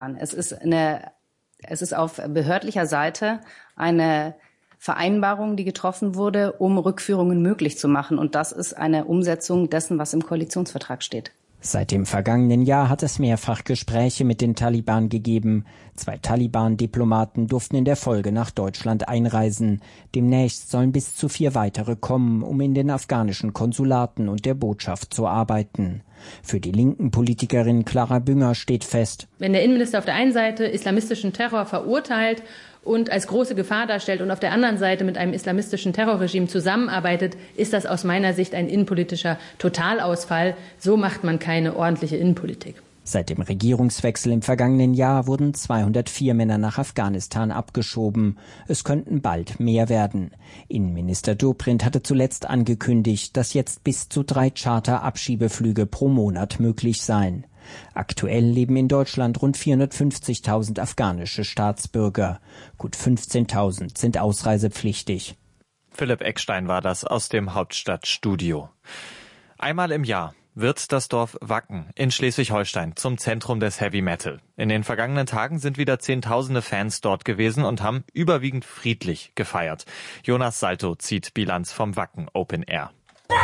Es ist auf behördlicher Seite eine Vereinbarung, die getroffen wurde, um Rückführungen möglich zu machen. Und das ist eine Umsetzung dessen, was im Koalitionsvertrag steht. Seit dem vergangenen Jahr hat es mehrfach Gespräche mit den Taliban gegeben. 2 Taliban-Diplomaten durften in der Folge nach Deutschland einreisen. Demnächst sollen bis zu 4 weitere kommen, um in den afghanischen Konsulaten und der Botschaft zu arbeiten. Für die linken Politikerin Clara Bünger steht fest: Wenn der Innenminister auf der einen Seite islamistischen Terror verurteilt und als große Gefahr darstellt und auf der anderen Seite mit einem islamistischen Terrorregime zusammenarbeitet, ist das aus meiner Sicht ein innenpolitischer Totalausfall. So macht man keine ordentliche Innenpolitik. Seit dem Regierungswechsel im vergangenen Jahr wurden 204 Männer nach Afghanistan abgeschoben. Es könnten bald mehr werden. Innenminister Dobrindt hatte zuletzt angekündigt, dass jetzt bis zu 3 Charter-Abschiebeflüge pro Monat möglich seien. Aktuell leben in Deutschland rund 450.000 afghanische Staatsbürger. Gut 15.000 sind ausreisepflichtig. Philipp Eckstein war das aus dem Hauptstadtstudio. Einmal im Jahr wird das Dorf Wacken in Schleswig-Holstein zum Zentrum des Heavy Metal. In den vergangenen Tagen sind wieder Zehntausende Fans dort gewesen und haben überwiegend friedlich gefeiert. Jonas Salto zieht Bilanz vom Wacken Open Air.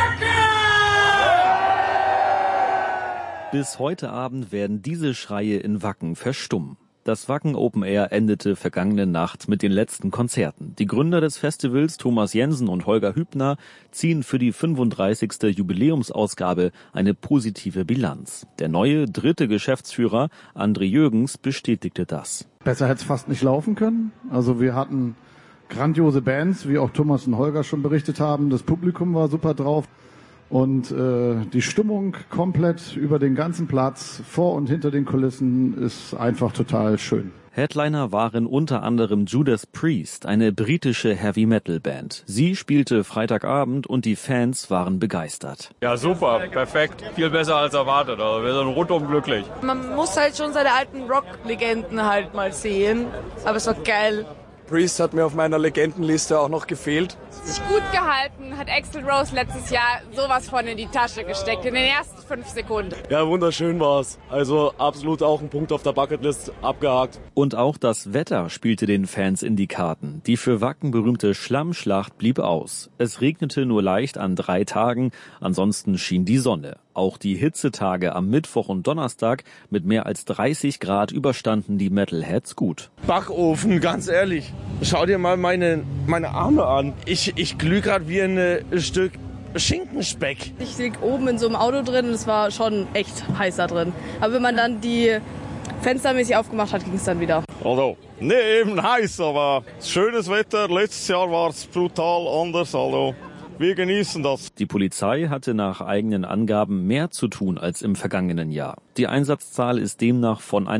Bis heute Abend werden diese Schreie in Wacken verstummen. Das Wacken Open Air endete vergangene Nacht mit den letzten Konzerten. Die Gründer des Festivals, Thomas Jensen und Holger Hübner, ziehen für die 35. Jubiläumsausgabe eine positive Bilanz. Der neue 3. Geschäftsführer, André Jürgens, bestätigte das. Besser hätte es fast nicht laufen können. Also wir hatten grandiose Bands, wie auch Thomas und Holger schon berichtet haben. Das Publikum war super drauf. Und die Stimmung komplett über den ganzen Platz, vor und hinter den Kulissen, ist einfach total schön. Headliner waren unter anderem Judas Priest, eine britische Heavy-Metal-Band. Sie spielte Freitagabend und die Fans waren begeistert. Ja, super, perfekt. Viel besser als erwartet. Also wir sind rundum glücklich. Man muss halt schon seine alten Rock-Legenden halt mal sehen. Aber es war geil. Priest hat mir auf meiner Legendenliste auch noch gefehlt. Sich gut gehalten, hat Axl Rose letztes Jahr sowas von in die Tasche gesteckt, in den ersten 5 Sekunden. Ja, wunderschön war's. Also absolut auch ein Punkt auf der Bucketlist abgehakt. Und auch das Wetter spielte den Fans in die Karten. Die für Wacken berühmte Schlammschlacht blieb aus. Es regnete nur leicht an 3 Tagen, ansonsten schien die Sonne. Auch die Hitzetage am Mittwoch und Donnerstag mit mehr als 30 Grad überstanden die Metalheads gut. Backofen, ganz ehrlich. Schau dir mal meine Arme an. Ich glühe gerade wie ein Stück Schinkenspeck. Ich lieg oben in so einem Auto drin und es war schon echt heiß da drin. Aber wenn man dann die fenstermäßig aufgemacht hat, ging es dann wieder. Also, nee, eben heiß, aber schönes Wetter. Letztes Jahr war es brutal anders, also wir genießen das. Die Polizei hatte nach eigenen Angaben mehr zu tun als im vergangenen Jahr. Die Einsatzzahl ist demnach von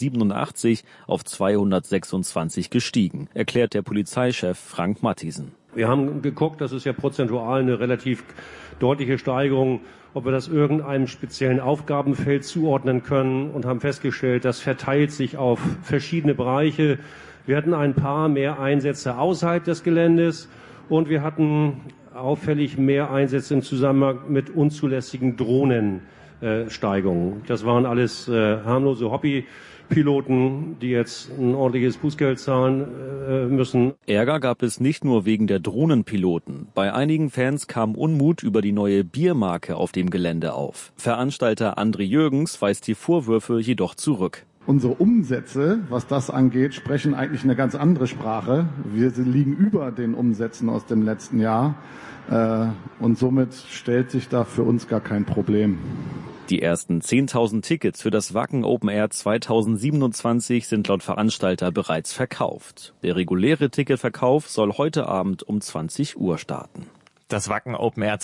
187 auf 226 gestiegen, erklärt der Polizeichef Frank Matthiesen. Wir haben geguckt, das ist ja prozentual eine relativ deutliche Steigerung, ob wir das irgendeinem speziellen Aufgabenfeld zuordnen können und haben festgestellt, das verteilt sich auf verschiedene Bereiche. Wir hatten ein paar mehr Einsätze außerhalb des Geländes und wir hatten auffällig mehr Einsätze im Zusammenhang mit unzulässigen Drohnensteigungen. Das waren alles harmlose Hobbypiloten, die jetzt ein ordentliches Bußgeld zahlen müssen. Ärger gab es nicht nur wegen der Drohnenpiloten. Bei einigen Fans kam Unmut über die neue Biermarke auf dem Gelände auf. Veranstalter André Jürgens weist die Vorwürfe jedoch zurück. Unsere Umsätze, was das angeht, sprechen eigentlich eine ganz andere Sprache. Wir liegen über den Umsätzen aus dem letzten Jahr und somit stellt sich da für uns gar kein Problem. Die ersten 10.000 Tickets für das Wacken Open Air 2027 sind laut Veranstalter bereits verkauft. Der reguläre Ticketverkauf soll heute Abend um 20 Uhr starten. Das Wacken Open Air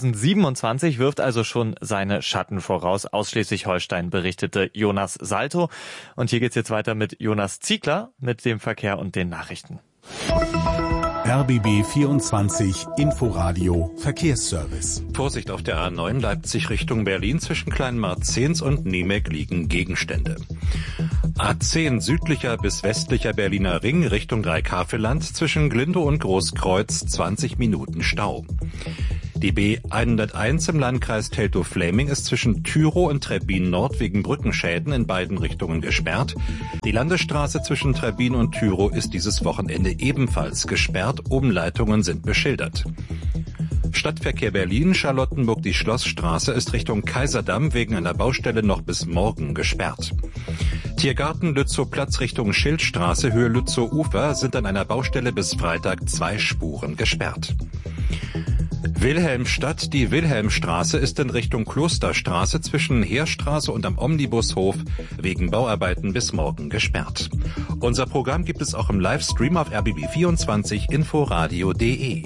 2027 wirft also schon seine Schatten voraus. Aus Schleswig-Holstein berichtete Jonas Salto. Und hier geht's jetzt weiter mit Jonas Ziegler mit dem Verkehr und den Nachrichten. RBB 24 Inforadio Verkehrsservice. Vorsicht auf der A9 Leipzig Richtung Berlin. Zwischen Kleinmarzens und Niemek liegen Gegenstände. A10 südlicher bis westlicher Berliner Ring Richtung Dreikaffelland. Zwischen Glindow und Großkreuz 20 Minuten Stau. Die B101 im Landkreis Teltow-Fläming ist zwischen Tyrow und Trebbin Nord wegen Brückenschäden in beiden Richtungen gesperrt. Die Landesstraße zwischen Trebbin und Tyrow ist dieses Wochenende ebenfalls gesperrt. Umleitungen sind beschildert. Stadtverkehr Berlin, Charlottenburg, die Schlossstraße ist Richtung Kaiserdamm wegen einer Baustelle noch bis morgen gesperrt. Tiergarten Lützow-Platz Richtung Schildstraße, Höhe Lützow-Ufer sind an einer Baustelle bis Freitag 2 Spuren gesperrt. Wilhelmstadt, die Wilhelmstraße ist in Richtung Klosterstraße zwischen Heerstraße und am Omnibushof wegen Bauarbeiten bis morgen gesperrt. Unser Programm gibt es auch im Livestream auf rbb24inforadio.de.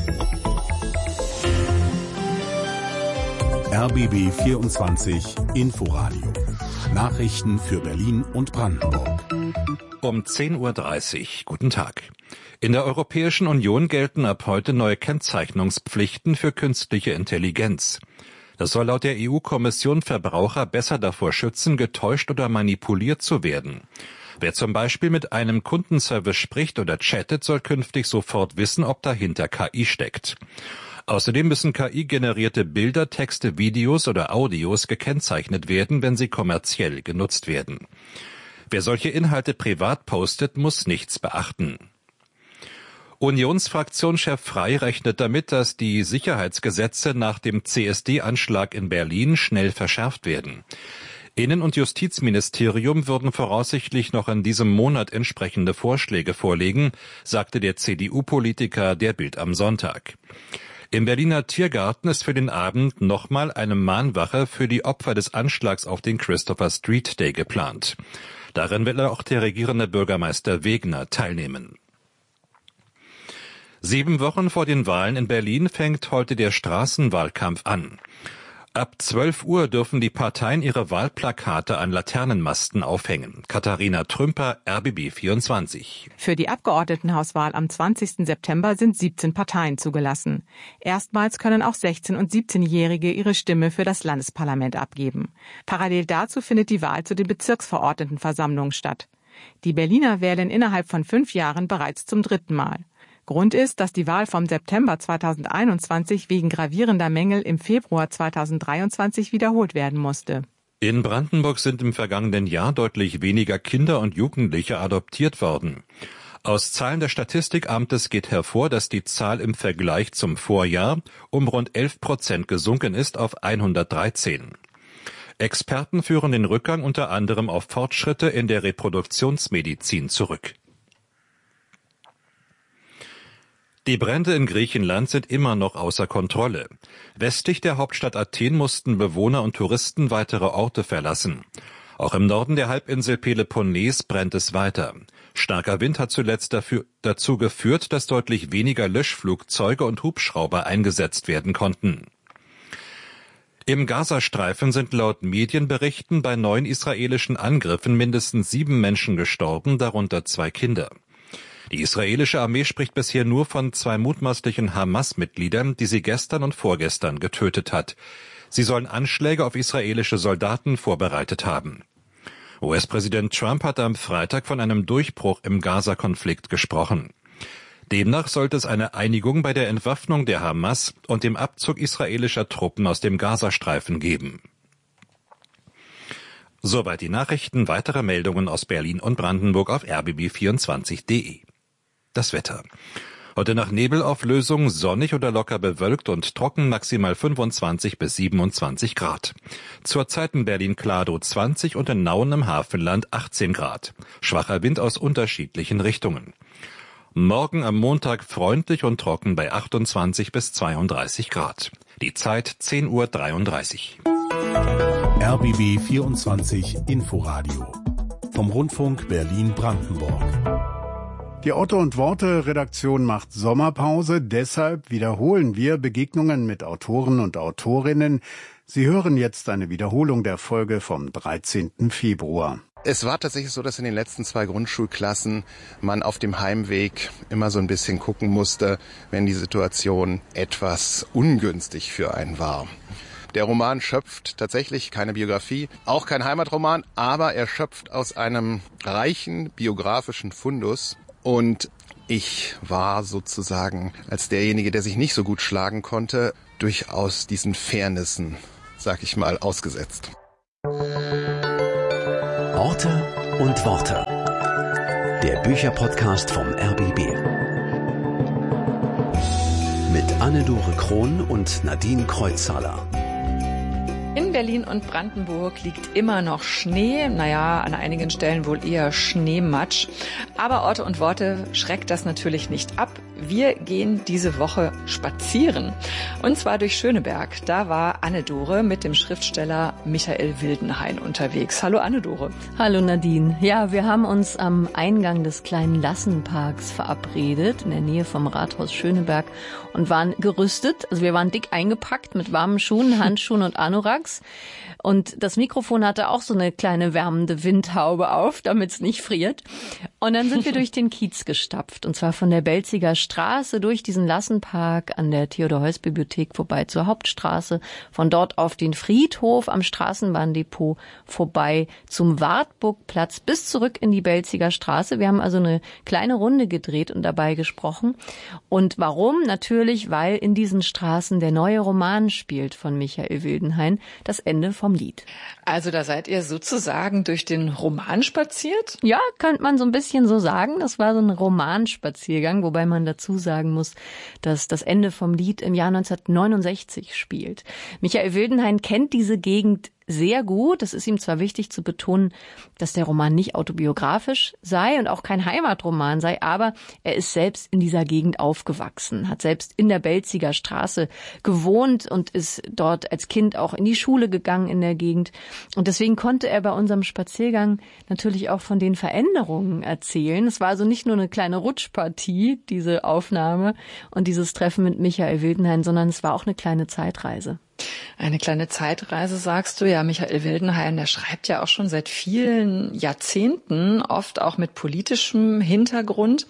RBB 24 Inforadio. Nachrichten für Berlin und Brandenburg. Um 10:30 Uhr. Guten Tag. In der Europäischen Union gelten ab heute neue Kennzeichnungspflichten für künstliche Intelligenz. Das soll laut der EU-Kommission Verbraucher besser davor schützen, getäuscht oder manipuliert zu werden. Wer zum Beispiel mit einem Kundenservice spricht oder chattet, soll künftig sofort wissen, ob dahinter KI steckt. Außerdem müssen KI-generierte Bilder, Texte, Videos oder Audios gekennzeichnet werden, wenn sie kommerziell genutzt werden. Wer solche Inhalte privat postet, muss nichts beachten. Unionsfraktionschef Frey rechnet damit, dass die Sicherheitsgesetze nach dem CSD-Anschlag in Berlin schnell verschärft werden. Innen- und Justizministerium würden voraussichtlich noch in diesem Monat entsprechende Vorschläge vorlegen, sagte der CDU-Politiker der Bild am Sonntag. Im Berliner Tiergarten ist für den Abend nochmal eine Mahnwache für die Opfer des Anschlags auf den Christopher Street Day geplant. Darin will auch der regierende Bürgermeister Wegner teilnehmen. 7 Wochen vor den Wahlen in Berlin fängt heute der Straßenwahlkampf an. Ab 12 Uhr dürfen die Parteien ihre Wahlplakate an Laternenmasten aufhängen. Katharina Trümper, RBB 24. Für die Abgeordnetenhauswahl am 20. September sind 17 Parteien zugelassen. Erstmals können auch 16- und 17-Jährige ihre Stimme für das Landesparlament abgeben. Parallel dazu findet die Wahl zu den Bezirksverordnetenversammlungen statt. Die Berliner wählen innerhalb von 5 Jahren bereits zum 3. Mal. Grund ist, dass die Wahl vom September 2021 wegen gravierender Mängel im Februar 2023 wiederholt werden musste. In Brandenburg sind im vergangenen Jahr deutlich weniger Kinder und Jugendliche adoptiert worden. Aus Zahlen des Statistikamtes geht hervor, dass die Zahl im Vergleich zum Vorjahr um rund 11% gesunken ist auf 113. Experten führen den Rückgang unter anderem auf Fortschritte in der Reproduktionsmedizin zurück. Die Brände in Griechenland sind immer noch außer Kontrolle. Westlich der Hauptstadt Athen mussten Bewohner und Touristen weitere Orte verlassen. Auch im Norden der Halbinsel Peloponnes brennt es weiter. Starker Wind hat zuletzt dazu geführt, dass deutlich weniger Löschflugzeuge und Hubschrauber eingesetzt werden konnten. Im Gazastreifen sind laut Medienberichten bei 9 israelischen Angriffen mindestens 7 Menschen gestorben, darunter 2 Kinder. Die israelische Armee spricht bisher nur von 2 mutmaßlichen Hamas-Mitgliedern, die sie gestern und vorgestern getötet hat. Sie sollen Anschläge auf israelische Soldaten vorbereitet haben. US-Präsident Trump hat am Freitag von einem Durchbruch im Gaza-Konflikt gesprochen. Demnach sollte es eine Einigung bei der Entwaffnung der Hamas und dem Abzug israelischer Truppen aus dem Gazastreifen geben. Soweit die Nachrichten. Weitere Meldungen aus Berlin und Brandenburg auf rbb24.de. Das Wetter. Heute nach Nebelauflösung sonnig oder locker bewölkt und trocken, maximal 25 bis 27 Grad. Zurzeit in Berlin-Kladow 20 und in Nauen im Hafenland 18 Grad. Schwacher Wind aus unterschiedlichen Richtungen. Morgen am Montag freundlich und trocken bei 28 bis 32 Grad. Die Zeit 10:33 Uhr. RBB 24 Inforadio vom Rundfunk Berlin-Brandenburg. Die Otto und Worte Redaktion macht Sommerpause, deshalb wiederholen wir Begegnungen mit Autoren und Autorinnen. Sie hören jetzt eine Wiederholung der Folge vom 13. Februar. Es war tatsächlich so, dass in den letzten 2 Grundschulklassen man auf dem Heimweg immer so ein bisschen gucken musste, wenn die Situation etwas ungünstig für einen war. Der Roman schöpft tatsächlich keine Biografie, auch kein Heimatroman, aber er schöpft aus einem reichen biografischen Fundus. Und ich war sozusagen als derjenige, der sich nicht so gut schlagen konnte, durchaus diesen Fairnessen, sag ich mal, ausgesetzt. Orte und Worte. Der Bücherpodcast vom RBB. Mit Anne-Dore Krohn und Nadine Kreuzhaler. In Berlin und Brandenburg liegt immer noch Schnee. Naja, an einigen Stellen wohl eher Schneematsch. Aber Orte und Worte schreckt das natürlich nicht ab. Wir gehen diese Woche spazieren. Und zwar durch Schöneberg. Da war Anne-Dore mit dem Schriftsteller Michael Wildenhain unterwegs. Hallo Anne-Dore. Hallo Nadine. Ja, wir haben uns am Eingang des kleinen Lassenparks verabredet, in der Nähe vom Rathaus Schöneberg, und waren gerüstet. Also wir waren dick eingepackt mit warmen Schuhen, Handschuhen und Anoraks. Und das Mikrofon hatte auch so eine kleine wärmende Windhaube auf, damit es nicht friert. Und dann sind wir durch den Kiez gestapft. Und zwar von der Belziger Straße durch diesen Lassenpark an der Theodor-Heuss-Bibliothek vorbei zur Hauptstraße. Von dort auf den Friedhof am Straßenbahndepot vorbei zum Wartburgplatz bis zurück in die Belziger Straße. Wir haben also eine kleine Runde gedreht und dabei gesprochen. Und warum? Natürlich, weil in diesen Straßen der neue Roman spielt von Michael Wildenhain, Das Ende vom Lied. Also da seid ihr sozusagen durch den Roman spaziert? Ja, könnte man so ein bisschen so sagen. Das war so ein Romanspaziergang, wobei man dazu sagen muss, dass Das Ende vom Lied im Jahr 1969 spielt. Michael Wildenhain kennt diese Gegend sehr gut. Es ist ihm zwar wichtig zu betonen, dass der Roman nicht autobiografisch sei und auch kein Heimatroman sei, aber er ist selbst in dieser Gegend aufgewachsen, hat selbst in der Belziger Straße gewohnt und ist dort als Kind auch in die Schule gegangen in der Gegend. Und deswegen konnte er bei unserem Spaziergang natürlich auch von den Veränderungen erzählen. Es war also nicht nur eine kleine Rutschpartie, diese Aufnahme und dieses Treffen mit Michael Wildenhain, sondern es war auch eine kleine Zeitreise. Eine kleine Zeitreise, sagst du. Ja, Michael Wildenhain, der schreibt ja auch schon seit vielen Jahrzehnten, oft auch mit politischem Hintergrund.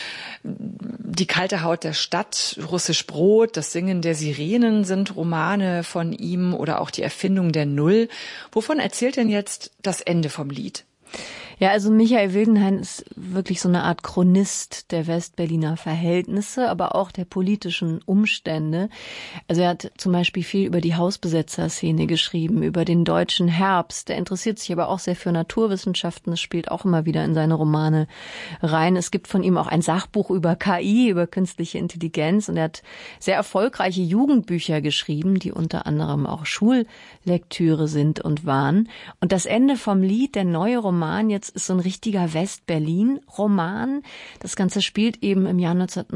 Die kalte Haut der Stadt, Russisch Brot, das Singen der Sirenen sind Romane von ihm oder auch die Erfindung der Null. Wovon erzählt denn jetzt Das Ende vom Lied? Ja, also Michael Wildenhain ist wirklich so eine Art Chronist der Westberliner Verhältnisse, aber auch der politischen Umstände. Also er hat zum Beispiel viel über die Hausbesetzerszene geschrieben, über den deutschen Herbst. Er interessiert sich aber auch sehr für Naturwissenschaften. Das spielt auch immer wieder in seine Romane rein. Es gibt von ihm auch ein Sachbuch über KI, über künstliche Intelligenz. Und er hat sehr erfolgreiche Jugendbücher geschrieben, die unter anderem auch Schullektüre sind und waren. Und Das Ende vom Lied, der neue Roman, jetzt ist so ein richtiger West-Berlin-Roman. Das Ganze spielt eben im Jahr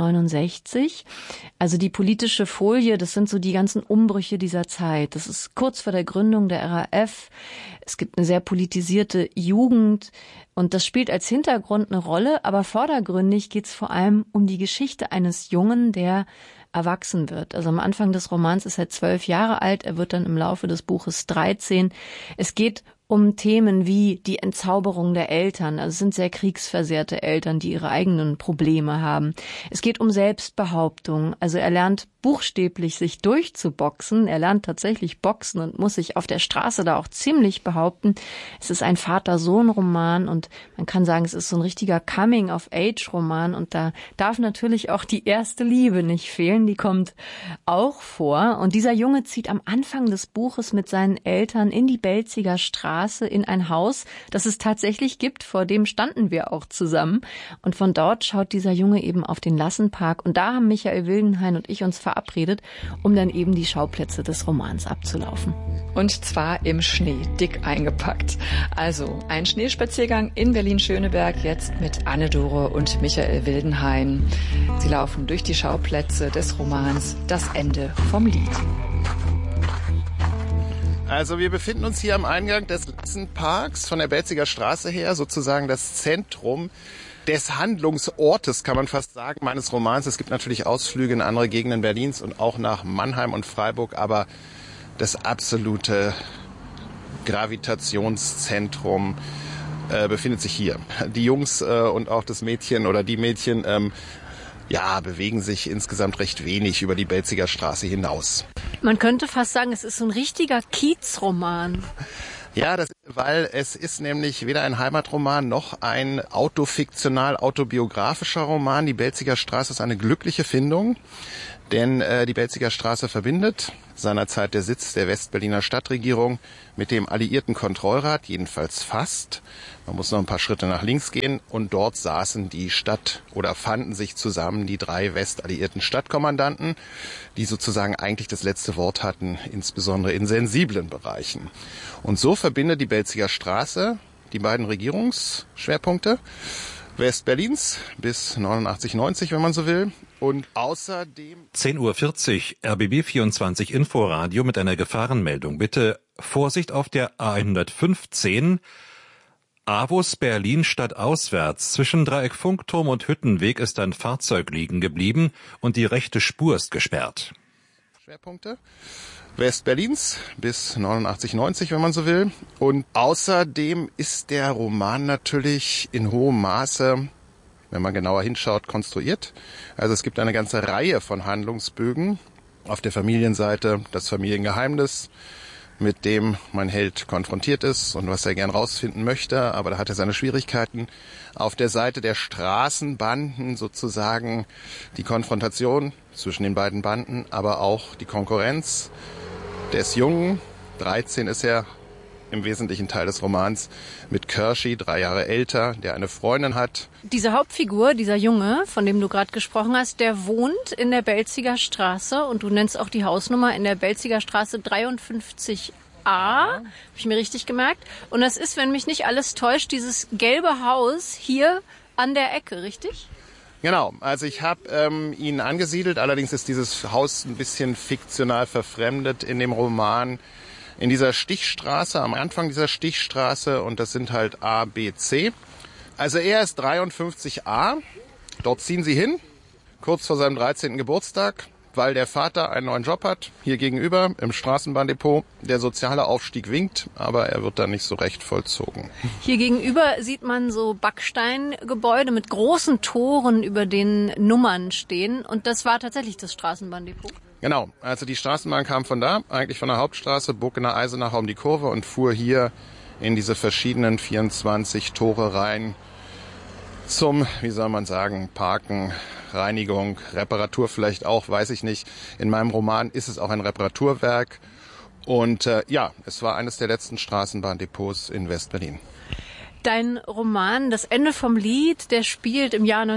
1969. Also die politische Folie, das sind so die ganzen Umbrüche dieser Zeit. Das ist kurz vor der Gründung der RAF. Es gibt eine sehr politisierte Jugend und das spielt als Hintergrund eine Rolle, aber vordergründig geht es vor allem um die Geschichte eines Jungen, der erwachsen wird. Also am Anfang des Romans ist er 12 Jahre alt, er wird dann im Laufe des Buches 13. Es geht um Themen wie die Entzauberung der Eltern. Also es sind sehr kriegsversehrte Eltern, die ihre eigenen Probleme haben. Es geht um Selbstbehauptung. Also er lernt buchstäblich sich durchzuboxen. Er lernt tatsächlich boxen und muss sich auf der Straße da auch ziemlich behaupten. Es ist ein Vater-Sohn-Roman und man kann sagen, es ist so ein richtiger Coming-of-Age-Roman und da darf natürlich auch die erste Liebe nicht fehlen. Die kommt auch vor. Und dieser Junge zieht am Anfang des Buches mit seinen Eltern in die Belziger Straße, in ein Haus, das es tatsächlich gibt. Vor dem standen wir auch zusammen. Und von dort schaut dieser Junge eben auf den Lassenpark. Und da haben Michael Wildenhain und ich uns verabredet, um dann eben die Schauplätze des Romans abzulaufen. Und zwar im Schnee, dick eingepackt. Also ein Schneespaziergang in Berlin-Schöneberg, jetzt mit Anne-Dore und Michael Wildenhain. Sie laufen durch die Schauplätze des Romans Das Ende vom Lied. Also wir befinden uns hier am Eingang des Lassenparks von der Belziger Straße her, sozusagen das Zentrum des Handlungsortes, kann man fast sagen, meines Romans. Es gibt natürlich Ausflüge in andere Gegenden Berlins und auch nach Mannheim und Freiburg, aber das absolute Gravitationszentrum befindet sich hier. Die Jungs und auch das Mädchen oder die Mädchen bewegen sich insgesamt recht wenig über die Belziger Straße hinaus. Man könnte fast sagen, es ist so ein richtiger Kiezroman. Ja, das ist weil es ist nämlich weder ein Heimatroman noch ein autobiografischer Roman. Die Belziger Straße ist eine glückliche Findung, denn die Belziger Straße verbindet seinerzeit der Sitz der Westberliner Stadtregierung mit dem Alliierten Kontrollrat, jedenfalls fast. Man muss noch ein paar Schritte nach links gehen und dort saßen fanden sich zusammen die 3 westalliierten Stadtkommandanten, die sozusagen eigentlich das letzte Wort hatten, insbesondere in sensiblen Bereichen. Und so verbindet die Belziger Straße die beiden Regierungsschwerpunkte Westberlins bis 89, 90, wenn man so will. Und außerdem 10:40 Uhr, RBB 24 Inforadio mit einer Gefahrenmeldung. Bitte Vorsicht auf der A115, Avus Berlin stadtauswärts. Zwischen Dreieck Funkturm und Hüttenweg ist ein Fahrzeug liegen geblieben und die rechte Spur ist gesperrt. Schwerpunkte Westberlins bis 89, 90, wenn man so will. Und außerdem ist der Roman natürlich in hohem Maße, wenn man genauer hinschaut, konstruiert. Also es gibt eine ganze Reihe von Handlungsbögen. Auf der Familienseite das Familiengeheimnis, mit dem mein Held konfrontiert ist und was er gern rausfinden möchte, aber da hat er seine Schwierigkeiten. Auf der Seite der Straßenbanden sozusagen die Konfrontation zwischen den beiden Banden, aber auch die Konkurrenz des Jungen, 13 ist er, im wesentlichen Teil des Romans, mit Kershi, 3 Jahre älter, der eine Freundin hat. Diese Hauptfigur, dieser Junge, von dem du gerade gesprochen hast, der wohnt in der Belziger Straße und du nennst auch die Hausnummer in der Belziger Straße 53a, habe ich mir richtig gemerkt. Und das ist, wenn mich nicht alles täuscht, dieses gelbe Haus hier an der Ecke, richtig? Genau, also ich habe ihn angesiedelt, allerdings ist dieses Haus ein bisschen fiktional verfremdet in dem Roman. In dieser Stichstraße, am Anfang dieser Stichstraße, und das sind halt A, B, C. Also er ist 53a, dort ziehen sie hin, kurz vor seinem 13. Geburtstag, weil der Vater einen neuen Job hat, hier gegenüber im Straßenbahndepot. Der soziale Aufstieg winkt, aber er wird dann nicht so recht vollzogen. Hier gegenüber sieht man so Backsteingebäude mit großen Toren, über denen Nummern stehen, und das war tatsächlich das Straßenbahndepot. Genau, also die Straßenbahn kam von da, eigentlich von der Hauptstraße, bog in der Eisenach um die Kurve und fuhr hier in diese verschiedenen 24 Tore rein zum, wie soll man sagen, Parken, Reinigung, Reparatur vielleicht auch, weiß ich nicht. In meinem Roman ist es auch ein Reparaturwerk und es war eines der letzten Straßenbahndepots in Westberlin. Dein Roman, Das Ende vom Lied, der spielt im Jahr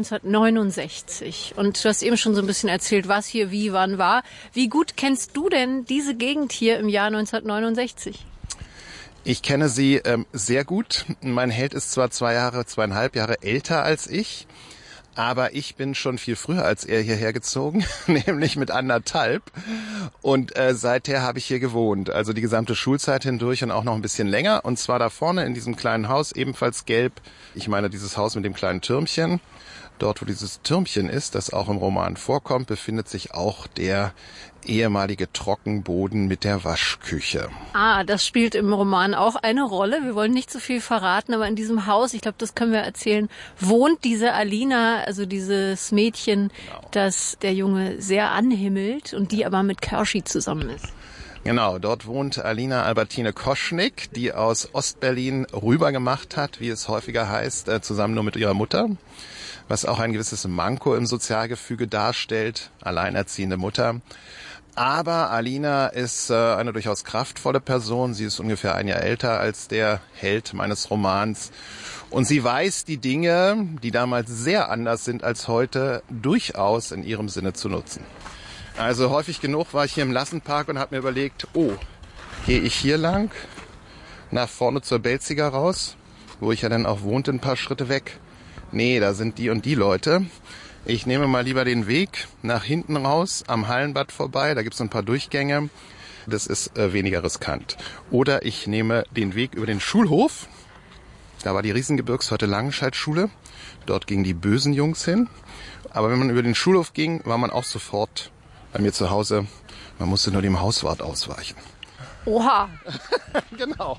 1969. Und du hast eben schon so ein bisschen erzählt, was hier wie wann war. Wie gut kennst du denn diese Gegend hier im Jahr 1969? Ich kenne sie sehr gut. Mein Held ist zwar 2,5 Jahre älter als ich, aber ich bin schon viel früher als er hierher gezogen, nämlich mit 1,5. Und seither habe ich hier gewohnt, also die gesamte Schulzeit hindurch und auch noch ein bisschen länger. Und zwar da vorne in diesem kleinen Haus, ebenfalls gelb. Ich meine dieses Haus mit dem kleinen Türmchen. Dort, wo dieses Türmchen ist, das auch im Roman vorkommt, befindet sich auch der ehemalige Trockenboden mit der Waschküche. Das spielt im Roman auch eine Rolle. Wir wollen nicht so viel verraten, aber in diesem Haus, ich glaube, das können wir erzählen, wohnt diese Alina, also dieses Mädchen, das der Junge sehr anhimmelt und die aber mit Kershi zusammen ist. Genau, dort wohnt Alina Albertine Koschnick, die aus Ostberlin rübergemacht hat, wie es häufiger heißt, zusammen nur mit ihrer Mutter, was auch ein gewisses Manko im Sozialgefüge darstellt, alleinerziehende Mutter. Aber Alina ist eine durchaus kraftvolle Person. Sie ist ungefähr 1 Jahr älter als der Held meines Romans. Und sie weiß die Dinge, die damals sehr anders sind als heute, durchaus in ihrem Sinne zu nutzen. Also häufig genug war ich hier im Lassenpark und habe mir überlegt, gehe ich hier lang, nach vorne zur Belziger raus, wo ich ja dann auch wohnte, ein paar Schritte weg. Nee, da sind die und die Leute. Ich nehme mal lieber den Weg nach hinten raus, am Hallenbad vorbei, da gibt es ein paar Durchgänge, das ist weniger riskant. Oder ich nehme den Weg über den Schulhof, da war die Riesengebirgshütte Langenscheid-Schule, dort gingen die bösen Jungs hin. Aber wenn man über den Schulhof ging, war man auch sofort bei mir zu Hause, man musste nur dem Hauswart ausweichen. Oha! Genau.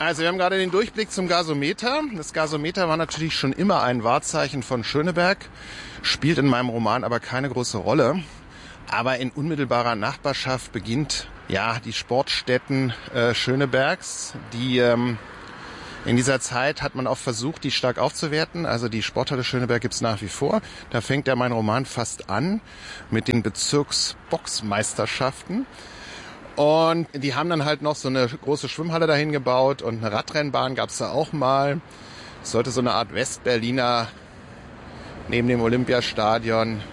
Also wir haben gerade den Durchblick zum Gasometer. Das Gasometer war natürlich schon immer ein Wahrzeichen von Schöneberg, spielt in meinem Roman aber keine große Rolle. Aber in unmittelbarer Nachbarschaft beginnt die Sportstätten Schönebergs, die in dieser Zeit hat man auch versucht, die stark aufzuwerten. Also die Sporthalle Schöneberg gibt's nach wie vor. Da fängt ja mein Roman fast an mit den Bezirksboxmeisterschaften. Und die haben dann halt noch so eine große Schwimmhalle dahin gebaut und eine Radrennbahn gab's da auch mal. Es sollte so eine Art Westberliner neben dem Olympiastadion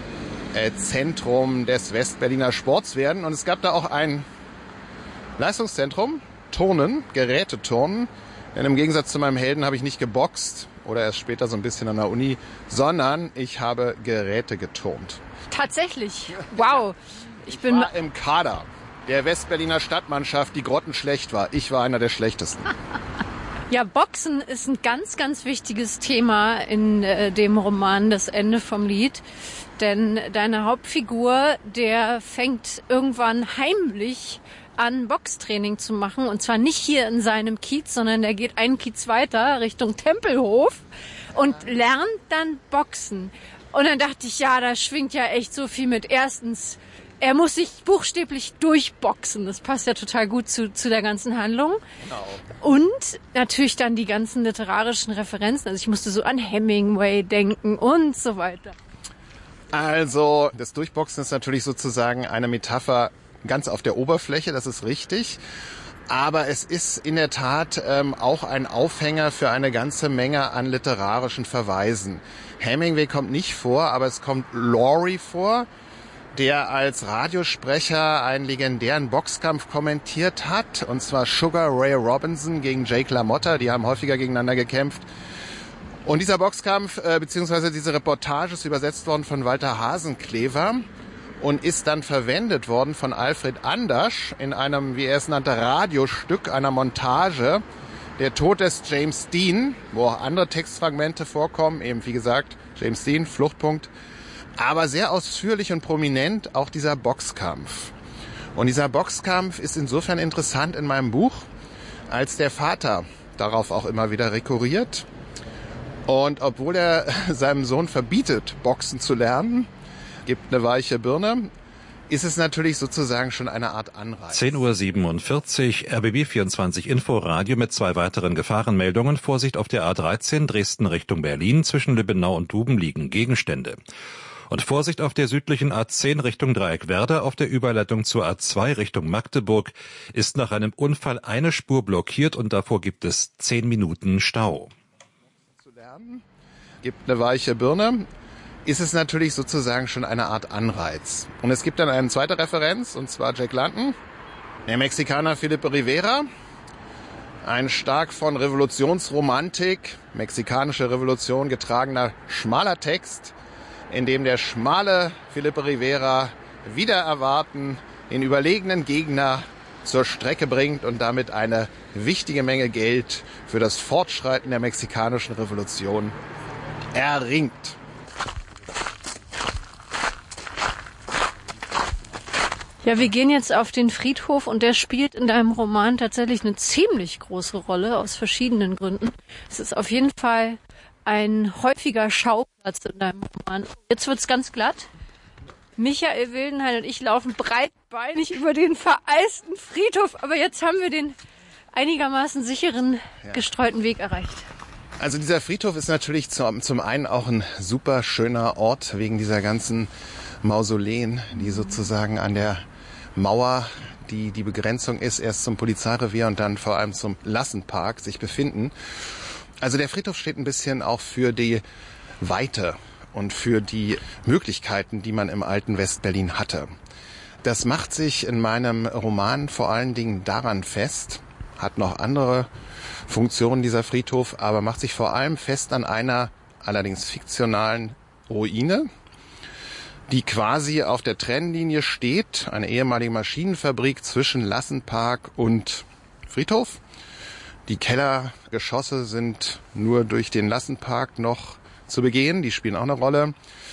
Zentrum des Westberliner Sports werden. Und es gab da auch ein Leistungszentrum, Turnen, Geräteturnen. Denn im Gegensatz zu meinem Helden habe ich nicht geboxt oder erst später so ein bisschen an der Uni, sondern ich habe Geräte geturnt. Tatsächlich? Wow. Ich war im Kader der Westberliner Stadtmannschaft, die grottenschlecht war. Ich war einer der schlechtesten. Ja, Boxen ist ein ganz, ganz wichtiges Thema in dem Roman Das Ende vom Lied. Denn deine Hauptfigur, der fängt irgendwann heimlich an, Boxtraining zu machen. Und zwar nicht hier in seinem Kiez, sondern der geht einen Kiez weiter Richtung Tempelhof und lernt dann Boxen. Und dann dachte ich, ja, da schwingt ja echt so viel mit. Erstens, er muss sich buchstäblich durchboxen. Das passt ja total gut zu der ganzen Handlung. Genau. Und natürlich dann die ganzen literarischen Referenzen. Also ich musste so an Hemingway denken und so weiter. Also das Durchboxen ist natürlich sozusagen eine Metapher ganz auf der Oberfläche, das ist richtig. Aber es ist in der Tat auch ein Aufhänger für eine ganze Menge an literarischen Verweisen. Hemingway kommt nicht vor, aber es kommt Laurie vor, der als Radiosprecher einen legendären Boxkampf kommentiert hat. Und zwar Sugar Ray Robinson gegen Jake LaMotta. Die haben häufiger gegeneinander gekämpft. Und dieser Boxkampf beziehungsweise diese Reportage ist übersetzt worden von Walter Hasenklever und ist dann verwendet worden von Alfred Andersch in einem, wie er es nannte, Radiostück, einer Montage, Der Tod des James Dean, wo auch andere Textfragmente vorkommen, eben wie gesagt, James Dean, Fluchtpunkt, aber sehr ausführlich und prominent auch dieser Boxkampf. Und dieser Boxkampf ist insofern interessant in meinem Buch, als der Vater darauf auch immer wieder rekurriert. Und obwohl er seinem Sohn verbietet, Boxen zu lernen, gibt eine weiche Birne, ist es natürlich sozusagen schon eine Art Anreiz. 10:47 Uhr, RBB 24 Inforadio mit 2 weiteren Gefahrenmeldungen. Vorsicht auf der A13 Dresden Richtung Berlin. Zwischen Lübbenau und Duben liegen Gegenstände. Und Vorsicht auf der südlichen A10 Richtung Dreieckwerder. Auf der Überleitung zur A2 Richtung Magdeburg ist nach einem Unfall eine Spur blockiert und davor gibt es 10 Minuten Stau. Zu lernen, gibt eine weiche Birne, ist es natürlich sozusagen schon eine Art Anreiz. Und es gibt dann eine zweite Referenz, und zwar Jack London, der Mexikaner Felipe Rivera, ein stark von Revolutionsromantik, mexikanische Revolution getragener schmaler Text, in dem der schmale Felipe Rivera wider Erwarten den überlegenen Gegner zur Strecke bringt und damit eine wichtige Menge Geld für das Fortschreiten der mexikanischen Revolution erringt. Ja, wir gehen jetzt auf den Friedhof und der spielt in deinem Roman tatsächlich eine ziemlich große Rolle aus verschiedenen Gründen. Es ist auf jeden Fall ein häufiger Schauplatz in deinem Roman. Jetzt wird's ganz glatt. Michael Wildenhain und ich laufen breitbeinig über den vereisten Friedhof, aber jetzt haben wir den einigermaßen sicheren, gestreuten Weg erreicht. Also dieser Friedhof ist natürlich zum einen auch ein super schöner Ort wegen dieser ganzen Mausoleen, die sozusagen an der Mauer, die die Begrenzung ist, erst zum Polizeirevier und dann vor allem zum Lassenpark sich befinden. Also der Friedhof steht ein bisschen auch für die Weite und für die Möglichkeiten, die man im alten Westberlin hatte. Das macht sich in meinem Roman vor allen Dingen daran fest, hat noch andere Funktionen dieser Friedhof, aber macht sich vor allem fest an einer allerdings fiktionalen Ruine, die quasi auf der Trennlinie steht, eine ehemalige Maschinenfabrik zwischen Lassenpark und Friedhof. Die Kellergeschosse sind nur durch den Lassenpark noch zu begehen, die spielen auch eine Rolle.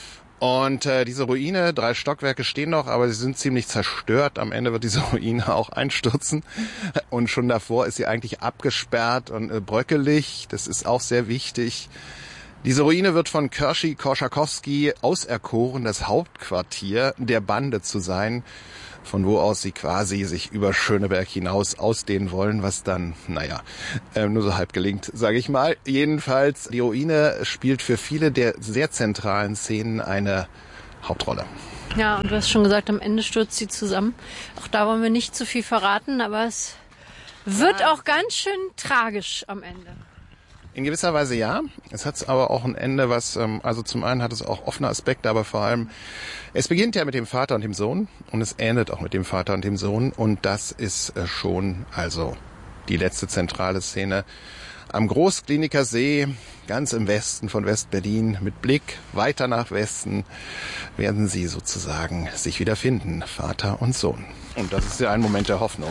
Und diese Ruine, 3 Stockwerke stehen noch, aber sie sind ziemlich zerstört. Am Ende wird diese Ruine auch einstürzen. Und schon davor ist sie eigentlich abgesperrt und bröckelig. Das ist auch sehr wichtig. Diese Ruine wird von Korschakowski auserkoren, das Hauptquartier der Bande zu sein, von wo aus sie quasi sich über Schöneberg hinaus ausdehnen wollen, was dann, nur so halb gelingt, sage ich mal. Jedenfalls, die Ruine spielt für viele der sehr zentralen Szenen eine Hauptrolle. Ja, und du hast schon gesagt, am Ende stürzt sie zusammen. Auch da wollen wir nicht zu viel verraten, aber es wird auch ganz schön tragisch am Ende. In gewisser Weise ja. Es hat aber auch ein Ende, was, zum einen hat es auch offene Aspekte, aber vor allem, es beginnt ja mit dem Vater und dem Sohn und es endet auch mit dem Vater und dem Sohn und das ist schon, die letzte zentrale Szene am Großkliniker See, ganz im Westen von West-Berlin, mit Blick weiter nach Westen, werden sie sozusagen sich wiederfinden, Vater und Sohn. Und das ist ja ein Moment der Hoffnung.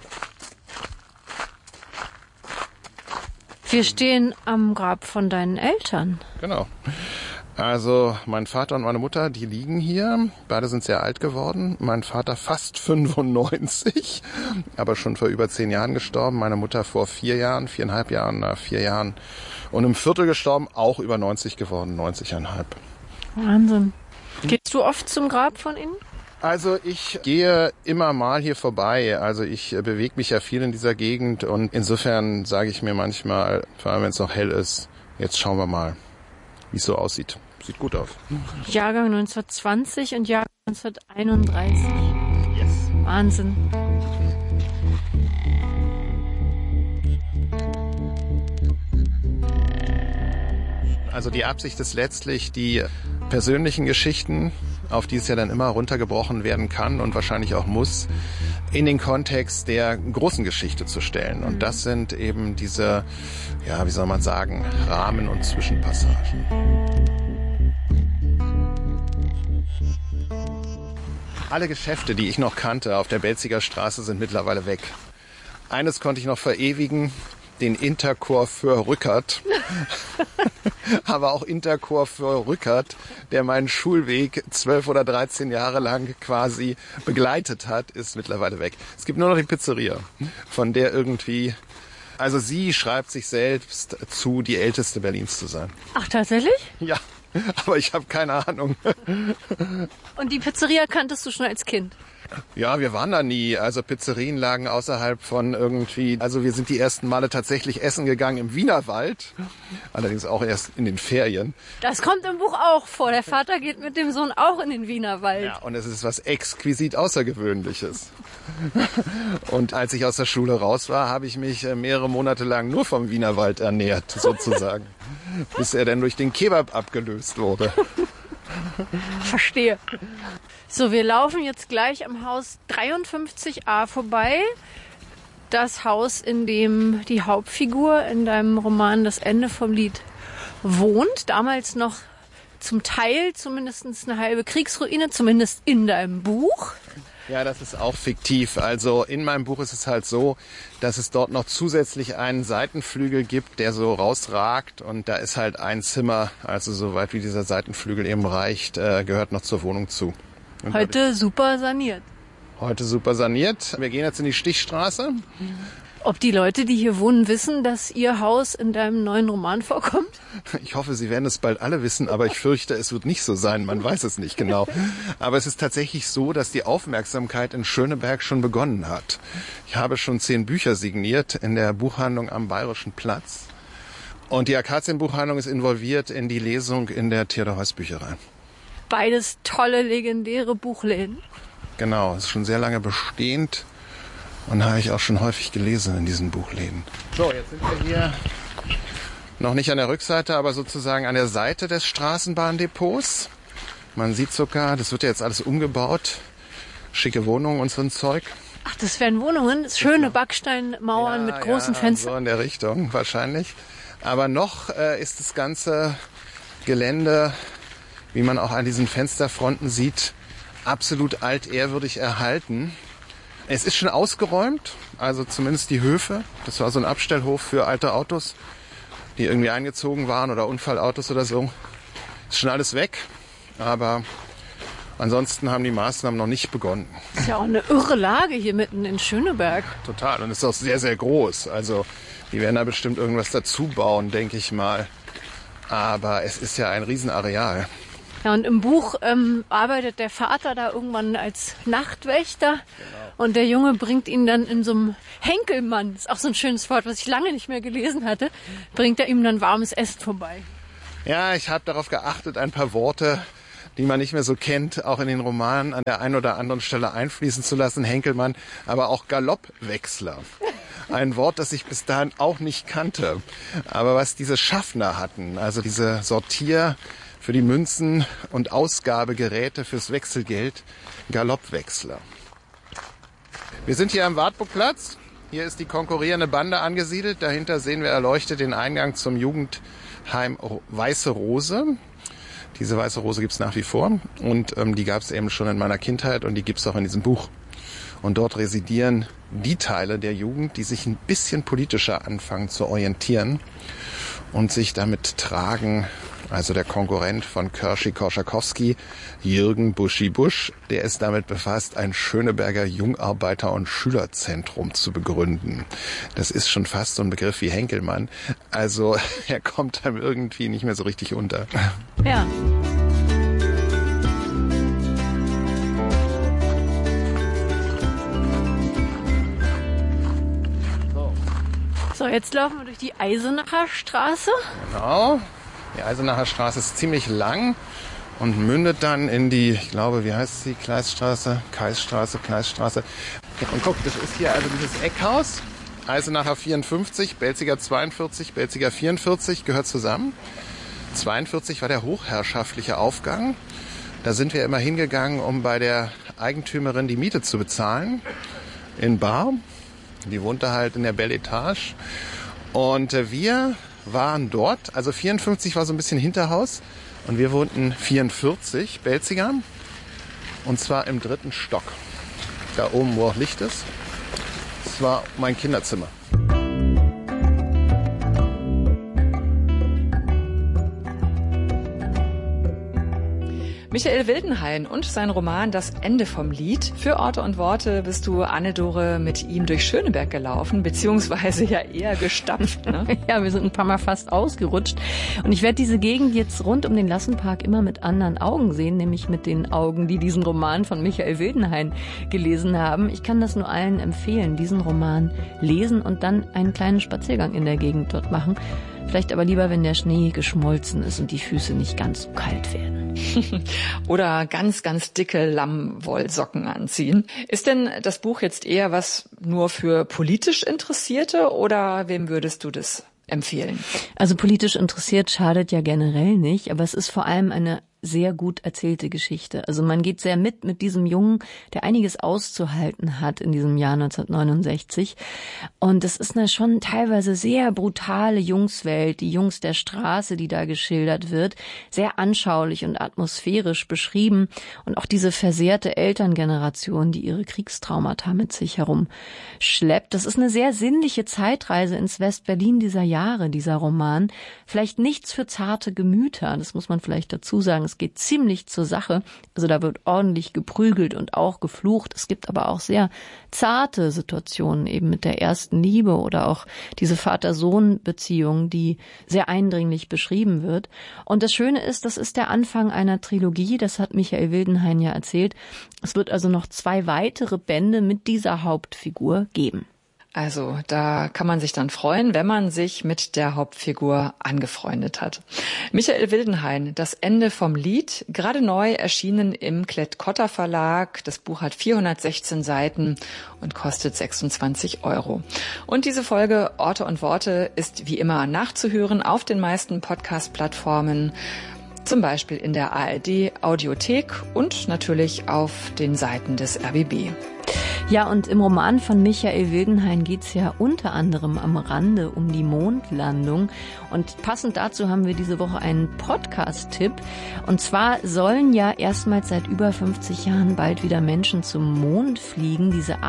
Wir stehen am Grab von deinen Eltern. Genau. Also mein Vater und meine Mutter, die liegen hier. Beide sind sehr alt geworden. Mein Vater fast 95, aber schon vor über 10 Jahren gestorben. Meine Mutter vor 4 Jahren, 4,5 Jahren, 4 Jahren. Und im Viertel gestorben, auch über 90 geworden, 90,5. Wahnsinn. Gehst du oft zum Grab von ihnen? Also ich gehe immer mal hier vorbei. Also ich bewege mich ja viel in dieser Gegend und insofern sage ich mir manchmal, vor allem wenn es noch hell ist, jetzt schauen wir mal, wie es so aussieht. Sieht gut aus. Jahrgang 1920 und Jahrgang 1931. Yes. Wahnsinn. Also die Absicht ist letztlich, die persönlichen Geschichten, auf die es ja dann immer runtergebrochen werden kann und wahrscheinlich auch muss, in den Kontext der großen Geschichte zu stellen. Und das sind eben diese, Rahmen und Zwischenpassagen. Alle Geschäfte, die ich noch kannte auf der Belziger Straße, sind mittlerweile weg. Eines konnte ich noch verewigen, den Intercoiffeur Rückert. Aber auch Intercoiffeur Rückert, der meinen Schulweg 12 oder 13 Jahre lang quasi begleitet hat, ist mittlerweile weg. Es gibt nur noch die Pizzeria, von der irgendwie, sie schreibt sich selbst zu, die älteste Berlins zu sein. Ach, tatsächlich? Ja, aber ich habe keine Ahnung. Und die Pizzeria kanntest du schon als Kind? Ja, wir waren da nie. Also Pizzerien lagen außerhalb von irgendwie. Also wir sind die ersten Male tatsächlich essen gegangen im Wienerwald. Allerdings auch erst in den Ferien. Das kommt im Buch auch vor. Der Vater geht mit dem Sohn auch in den Wienerwald. Ja, und es ist was exquisit Außergewöhnliches. Und als ich aus der Schule raus war, habe ich mich mehrere Monate lang nur vom Wienerwald ernährt, sozusagen. Bis er dann durch den Kebab abgelöst wurde. Verstehe. So, wir laufen jetzt gleich am Haus 53a vorbei. Das Haus, in dem die Hauptfigur in deinem Roman Das Ende vom Lied wohnt. Damals noch zum Teil zumindest eine halbe Kriegsruine, zumindest in deinem Buch. Ja, das ist auch fiktiv. Also in meinem Buch ist es halt so, dass es dort noch zusätzlich einen Seitenflügel gibt, der so rausragt. Und da ist halt ein Zimmer, also so weit wie dieser Seitenflügel eben reicht, gehört noch zur Wohnung zu. Und heute super saniert. Heute super saniert. Wir gehen jetzt in die Stichstraße. Ob die Leute, die hier wohnen, wissen, dass ihr Haus in deinem neuen Roman vorkommt? Ich hoffe, sie werden es bald alle wissen, aber ich fürchte, es wird nicht so sein. Man weiß es nicht genau. Aber es ist tatsächlich so, dass die Aufmerksamkeit in Schöneberg schon begonnen hat. Ich habe schon 10 Bücher signiert in der Buchhandlung am Bayerischen Platz. Und die Akazienbuchhandlung ist involviert in die Lesung in der Theodor-Heuss Bücherei. Beides tolle, legendäre Buchläden. Genau, es ist schon sehr lange bestehend und habe ich auch schon häufig gelesen in diesen Buchläden. So, jetzt sind wir hier noch nicht an der Rückseite, aber sozusagen an der Seite des Straßenbahndepots. Man sieht sogar, das wird ja jetzt alles umgebaut, schicke Wohnungen und so ein Zeug. Ach, das wären Wohnungen, schöne Backsteinmauern mit großen Fenstern. So in der Richtung wahrscheinlich. Aber noch ist das ganze Gelände, wie man auch an diesen Fensterfronten sieht, absolut altehrwürdig erhalten. Es ist schon ausgeräumt, also zumindest die Höfe. Das war so ein Abstellhof für alte Autos, die irgendwie eingezogen waren oder Unfallautos oder so. Ist schon alles weg. aber ansonsten haben die Maßnahmen noch nicht begonnen. Das ist ja auch eine irre Lage hier mitten in Schöneberg. Total, und es ist auch sehr, sehr groß. Also die werden da bestimmt irgendwas dazu bauen, denke ich mal. Aber es ist ja ein Riesenareal. Ja, und im Buch arbeitet der Vater da irgendwann als Nachtwächter. Genau. Und der Junge bringt ihn dann in so einem Henkelmann, das ist auch so ein schönes Wort, was ich lange nicht mehr gelesen hatte, bringt er ihm dann warmes Essen vorbei. Ja, ich habe darauf geachtet, ein paar Worte, die man nicht mehr so kennt, auch in den Romanen an der einen oder anderen Stelle einfließen zu lassen. Henkelmann, aber auch Galoppwechsler. Ein Wort, das ich bis dahin auch nicht kannte. Aber was diese Schaffner hatten, also diese Sortier für die Münzen und Ausgabegeräte fürs Wechselgeld, Galoppwechsler. Wir sind hier am Wartburgplatz. Hier ist die konkurrierende Bande angesiedelt. Dahinter sehen wir erleuchtet den Eingang zum Jugendheim Weiße Rose. Diese Weiße Rose gibt's nach wie vor und die gab's eben schon in meiner Kindheit und die gibt's auch in diesem Buch. Und dort residieren die Teile der Jugend, die sich ein bisschen politischer anfangen zu orientieren und sich damit tragen. Also der Konkurrent von Korzakowski, Jürgen Buschi-Busch, der ist damit befasst, ein Schöneberger Jungarbeiter- und Schülerzentrum zu begründen. Das ist schon fast so ein Begriff wie Henkelmann. Also er kommt einem irgendwie nicht mehr so richtig unter. Ja. So, jetzt laufen wir durch die Eisenacher Straße. Genau. Die Eisenacher Straße ist ziemlich lang und mündet dann in die, ich glaube, wie heißt sie? Kleiststraße. Und guck, das ist hier also dieses Eckhaus. Eisenacher 54, Belziger 42, Belziger 44 gehört zusammen. 42 war der hochherrschaftliche Aufgang. Da sind wir immer hingegangen, um bei der Eigentümerin die Miete zu bezahlen. In bar. Die wohnte halt in der Belle Etage. Und wir waren dort, also 54 war so ein bisschen Hinterhaus und wir wohnten 44, Belziger, und zwar im 3. Stock. Da oben, wo auch Licht ist. Das war mein Kinderzimmer. Michael Wildenhain und sein Roman Das Ende vom Lied. Für Orte und Worte bist du, Anne-Dore, mit ihm durch Schöneberg gelaufen, beziehungsweise ja eher gestapft. Ne? Ja, wir sind ein paar Mal fast ausgerutscht. Und ich werde diese Gegend jetzt rund um den Lassenpark immer mit anderen Augen sehen, nämlich mit den Augen, die diesen Roman von Michael Wildenhain gelesen haben. Ich kann das nur allen empfehlen, diesen Roman lesen und dann einen kleinen Spaziergang in der Gegend dort machen. Vielleicht aber lieber, wenn der Schnee geschmolzen ist und die Füße nicht ganz so kalt werden. Oder ganz, ganz dicke Lammwollsocken anziehen. Ist denn das Buch jetzt eher was nur für politisch Interessierte oder wem würdest du das empfehlen? Also politisch interessiert schadet ja generell nicht, aber es ist vor allem eine sehr gut erzählte Geschichte. Also man geht sehr mit diesem Jungen, der einiges auszuhalten hat in diesem Jahr 1969. Und es ist eine schon teilweise sehr brutale Jungswelt, die Jungs der Straße, die da geschildert wird, sehr anschaulich und atmosphärisch beschrieben. Und auch diese versehrte Elterngeneration, die ihre Kriegstraumata mit sich herumschleppt. Das ist eine sehr sinnliche Zeitreise ins West-Berlin dieser Jahre, dieser Roman. Vielleicht nichts für zarte Gemüter, das muss man vielleicht dazu sagen. Es geht ziemlich zur Sache. Also da wird ordentlich geprügelt und auch geflucht. Es gibt aber auch sehr zarte Situationen eben mit der ersten Liebe oder auch diese Vater-Sohn-Beziehung, die sehr eindringlich beschrieben wird. Und das Schöne ist, das ist der Anfang einer Trilogie. Das hat Michael Wildenhain ja erzählt. Es wird also noch 2 weitere Bände mit dieser Hauptfigur geben. Also da kann man sich dann freuen, wenn man sich mit der Hauptfigur angefreundet hat. Michael Wildenhain, Das Ende vom Lied, gerade neu erschienen im Klett-Cotta Verlag. Das Buch hat 416 Seiten und kostet 26 €. Und diese Folge Orte und Worte ist wie immer nachzuhören auf den meisten Podcast-Plattformen, zum Beispiel in der ARD Audiothek und natürlich auf den Seiten des RBB. Ja, und im Roman von Michael Wildenhain geht's ja unter anderem am Rande um die Mondlandung. Und passend dazu haben wir diese Woche einen Podcast-Tipp. Und zwar sollen ja erstmals seit über 50 Jahren bald wieder Menschen zum Mond fliegen. Diese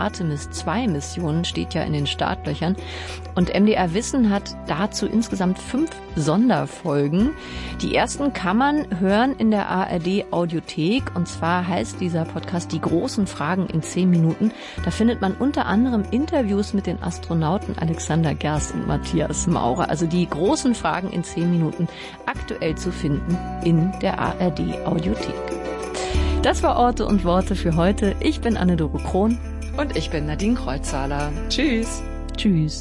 Artemis-2-Mission steht ja in den Startlöchern. Und MDR Wissen hat dazu insgesamt 5 Sonderfolgen. Die ersten kann man hören in der ARD Audiothek. Und zwar heißt dieser Podcast Die großen Fragen in 10 Minuten. Da findet man unter anderem Interviews mit den Astronauten Alexander Gerst und Matthias Maurer. Also die großen Fragen in 10 Minuten aktuell zu finden in der ARD Audiothek. Das war Orte und Worte für heute. Ich bin Anne-Dore Krohn. Und ich bin Nadine Kreuzhaler. Tschüss. Tschüss.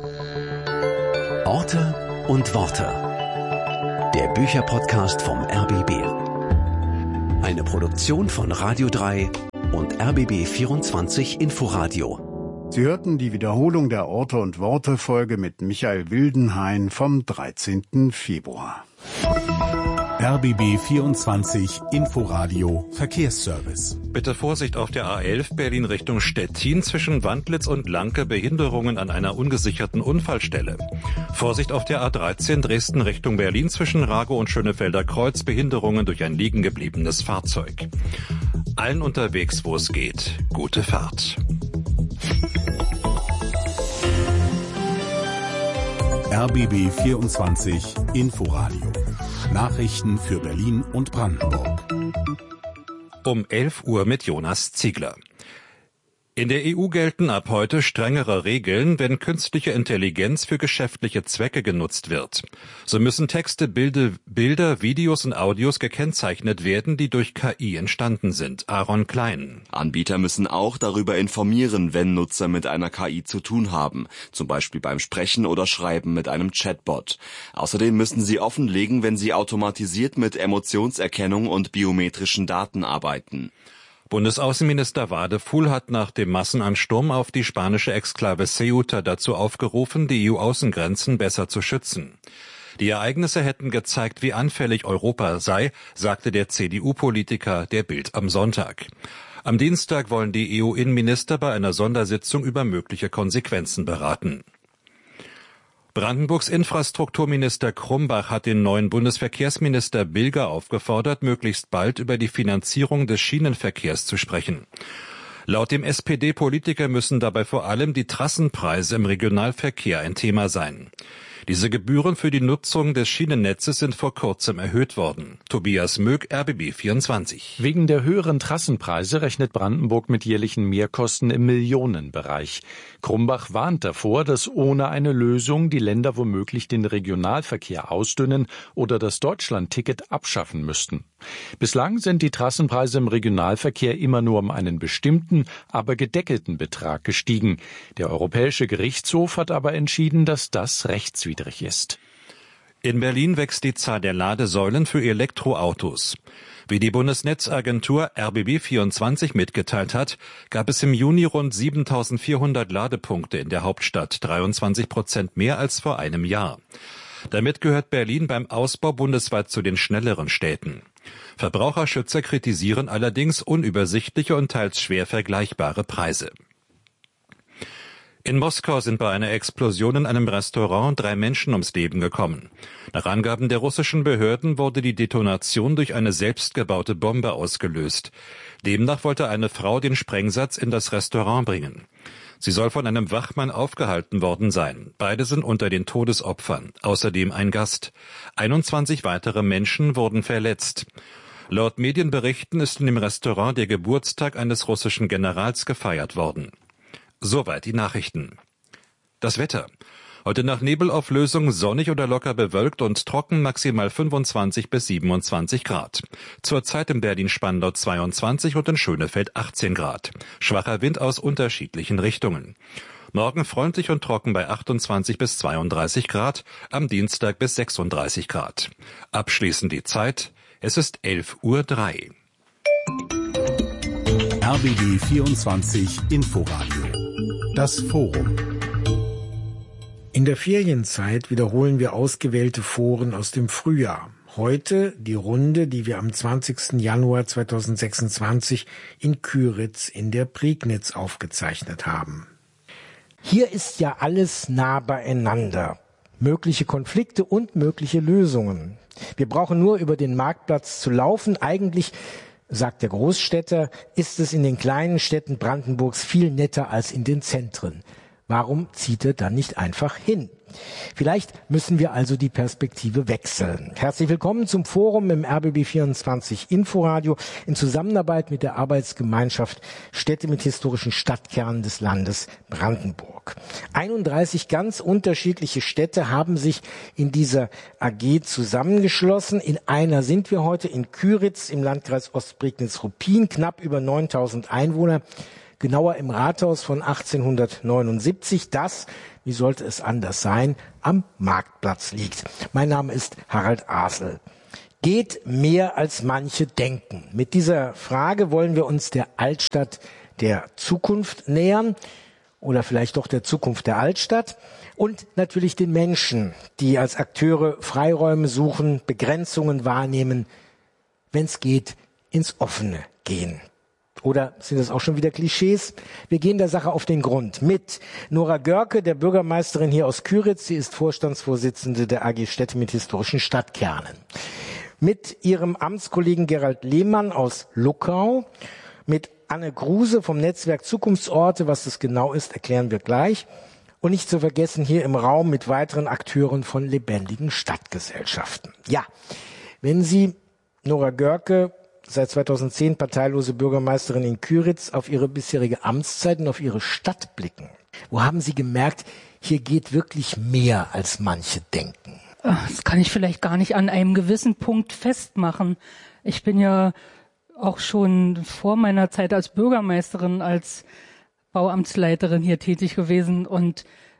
Orte und Worte. Der Bücherpodcast vom RBB. Eine Produktion von Radio 3 und RBB24 Inforadio. Sie hörten die Wiederholung der Orte und Worte Folge mit Michael Wildenhain vom 13. Februar. RBB 24 Inforadio Verkehrsservice. Bitte Vorsicht auf der A11 Berlin Richtung Stettin zwischen Wandlitz und Lanke, Behinderungen an einer ungesicherten Unfallstelle. Vorsicht auf der A13 Dresden Richtung Berlin zwischen Ragow und Schönefelder Kreuz, Behinderungen durch ein liegen gebliebenes Fahrzeug. Allen unterwegs, wo es geht, gute Fahrt. RBB 24 Inforadio. Nachrichten für Berlin und Brandenburg. Um 11 Uhr mit Jonas Ziegler. In der EU gelten ab heute strengere Regeln, wenn künstliche Intelligenz für geschäftliche Zwecke genutzt wird. So müssen Texte, Bilder, Videos und Audios gekennzeichnet werden, die durch KI entstanden sind. Aaron Klein. Anbieter müssen auch darüber informieren, wenn Nutzer mit einer KI zu tun haben, zum Beispiel beim Sprechen oder Schreiben mit einem Chatbot. Außerdem müssen sie offenlegen, wenn sie automatisiert mit Emotionserkennung und biometrischen Daten arbeiten. Bundesaußenminister Wadefuhl hat nach dem Massenansturm auf die spanische Exklave Ceuta dazu aufgerufen, die EU-Außengrenzen besser zu schützen. Die Ereignisse hätten gezeigt, wie anfällig Europa sei, sagte der CDU-Politiker der Bild am Sonntag. Am Dienstag wollen die EU-Innenminister bei einer Sondersitzung über mögliche Konsequenzen beraten. Brandenburgs Infrastrukturminister Krumbach hat den neuen Bundesverkehrsminister Bilger aufgefordert, möglichst bald über die Finanzierung des Schienenverkehrs zu sprechen. Laut dem SPD-Politiker müssen dabei vor allem die Trassenpreise im Regionalverkehr ein Thema sein. Diese Gebühren für die Nutzung des Schienennetzes sind vor kurzem erhöht worden. Tobias Möck, RBB 24. Wegen der höheren Trassenpreise rechnet Brandenburg mit jährlichen Mehrkosten im Millionenbereich. Krumbach warnt davor, dass ohne eine Lösung die Länder womöglich den Regionalverkehr ausdünnen oder das Deutschlandticket abschaffen müssten. Bislang sind die Trassenpreise im Regionalverkehr immer nur um einen bestimmten, aber gedeckelten Betrag gestiegen. Der Europäische Gerichtshof hat aber entschieden, dass das rechtswidrig ist. In Berlin wächst die Zahl der Ladesäulen für Elektroautos. Wie die Bundesnetzagentur RBB24 mitgeteilt hat, gab es im Juni rund 7.400 Ladepunkte in der Hauptstadt, 23% mehr als vor einem Jahr. Damit gehört Berlin beim Ausbau bundesweit zu den schnelleren Städten. Verbraucherschützer kritisieren allerdings unübersichtliche und teils schwer vergleichbare Preise. In Moskau sind bei einer Explosion in einem Restaurant 3 Menschen ums Leben gekommen. Nach Angaben der russischen Behörden wurde die Detonation durch eine selbstgebaute Bombe ausgelöst. Demnach wollte eine Frau den Sprengsatz in das Restaurant bringen. Sie soll von einem Wachmann aufgehalten worden sein. Beide sind unter den Todesopfern, außerdem ein Gast. 21 weitere Menschen wurden verletzt. Laut Medienberichten ist in dem Restaurant der Geburtstag eines russischen Generals gefeiert worden. Soweit die Nachrichten. Das Wetter. Heute nach Nebelauflösung sonnig oder locker bewölkt und trocken, maximal 25 bis 27 Grad. Zurzeit in Berlin-Spandau 22 und in Schönefeld 18 Grad. Schwacher Wind aus unterschiedlichen Richtungen. Morgen freundlich und trocken bei 28 bis 32 Grad, am Dienstag bis 36 Grad. Abschließend die Zeit. Es ist 11:03 Uhr. RBB 24 Inforadio. Das Forum. In der Ferienzeit wiederholen wir ausgewählte Foren aus dem Frühjahr. Heute die Runde, die wir am 20. Januar 2026 in Kyritz in der Prignitz aufgezeichnet haben. Hier ist ja alles nah beieinander. Mögliche Konflikte und mögliche Lösungen. Wir brauchen nur über den Marktplatz zu laufen. Eigentlich, sagt der Großstädter, ist es in den kleinen Städten Brandenburgs viel netter als in den Zentren. Warum zieht er dann nicht einfach hin? Vielleicht müssen wir also die Perspektive wechseln. Herzlich willkommen zum Forum im RBB24 Inforadio in Zusammenarbeit mit der Arbeitsgemeinschaft Städte mit historischen Stadtkernen des Landes Brandenburg. 31 ganz unterschiedliche Städte haben sich in dieser AG zusammengeschlossen. In einer sind wir heute, in Kyritz im Landkreis Ostprignitz-Ruppin, knapp über 9000 Einwohner. Genauer im Rathaus von 1879, das, wie sollte es anders sein, am Marktplatz liegt. Mein Name ist Harald Asel. Geht mehr als manche denken? Mit dieser Frage wollen wir uns der Altstadt der Zukunft nähern oder vielleicht doch der Zukunft der Altstadt und natürlich den Menschen, die als Akteure Freiräume suchen, Begrenzungen wahrnehmen, wenn es geht, ins Offene gehen. Oder sind das auch schon wieder Klischees? Wir gehen der Sache auf den Grund mit Nora Görke, der Bürgermeisterin hier aus Kyritz. Sie ist Vorstandsvorsitzende der AG Städte mit historischen Stadtkernen. Mit ihrem Amtskollegen Gerald Lehmann aus Luckau. Mit Anne Kruse vom Netzwerk Zukunftsorte. Was das genau ist, erklären wir gleich. Und nicht zu vergessen hier im Raum mit weiteren Akteuren von lebendigen Stadtgesellschaften. Ja, wenn Sie, Nora Görke, seit 2010 parteilose Bürgermeisterin in Kyritz, auf ihre bisherige Amtszeit und auf ihre Stadt blicken. Wo haben Sie gemerkt, hier geht wirklich mehr, als manche denken? Das kann ich vielleicht gar nicht an einem gewissen Punkt festmachen. Ich bin ja auch schon vor meiner Zeit als Bürgermeisterin, als Bauamtsleiterin hier tätig gewesen. Und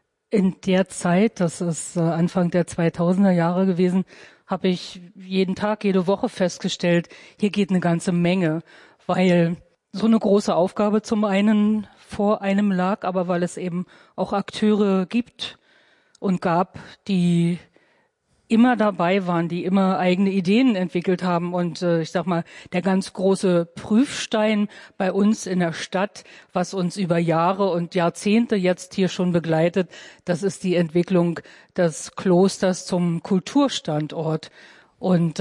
in der Zeit, das ist Anfang der 2000er Jahre gewesen, habe ich jeden Tag, jede Woche festgestellt, hier geht eine ganze Menge, weil so eine große Aufgabe zum einen vor einem lag, aber weil es eben auch Akteure gibt und gab, die immer dabei waren, die immer eigene Ideen entwickelt haben. Und ich sag mal, der ganz große Prüfstein bei uns in der Stadt, was uns über Jahre und Jahrzehnte jetzt hier schon begleitet, das ist die Entwicklung des Klosters zum Kulturstandort. Und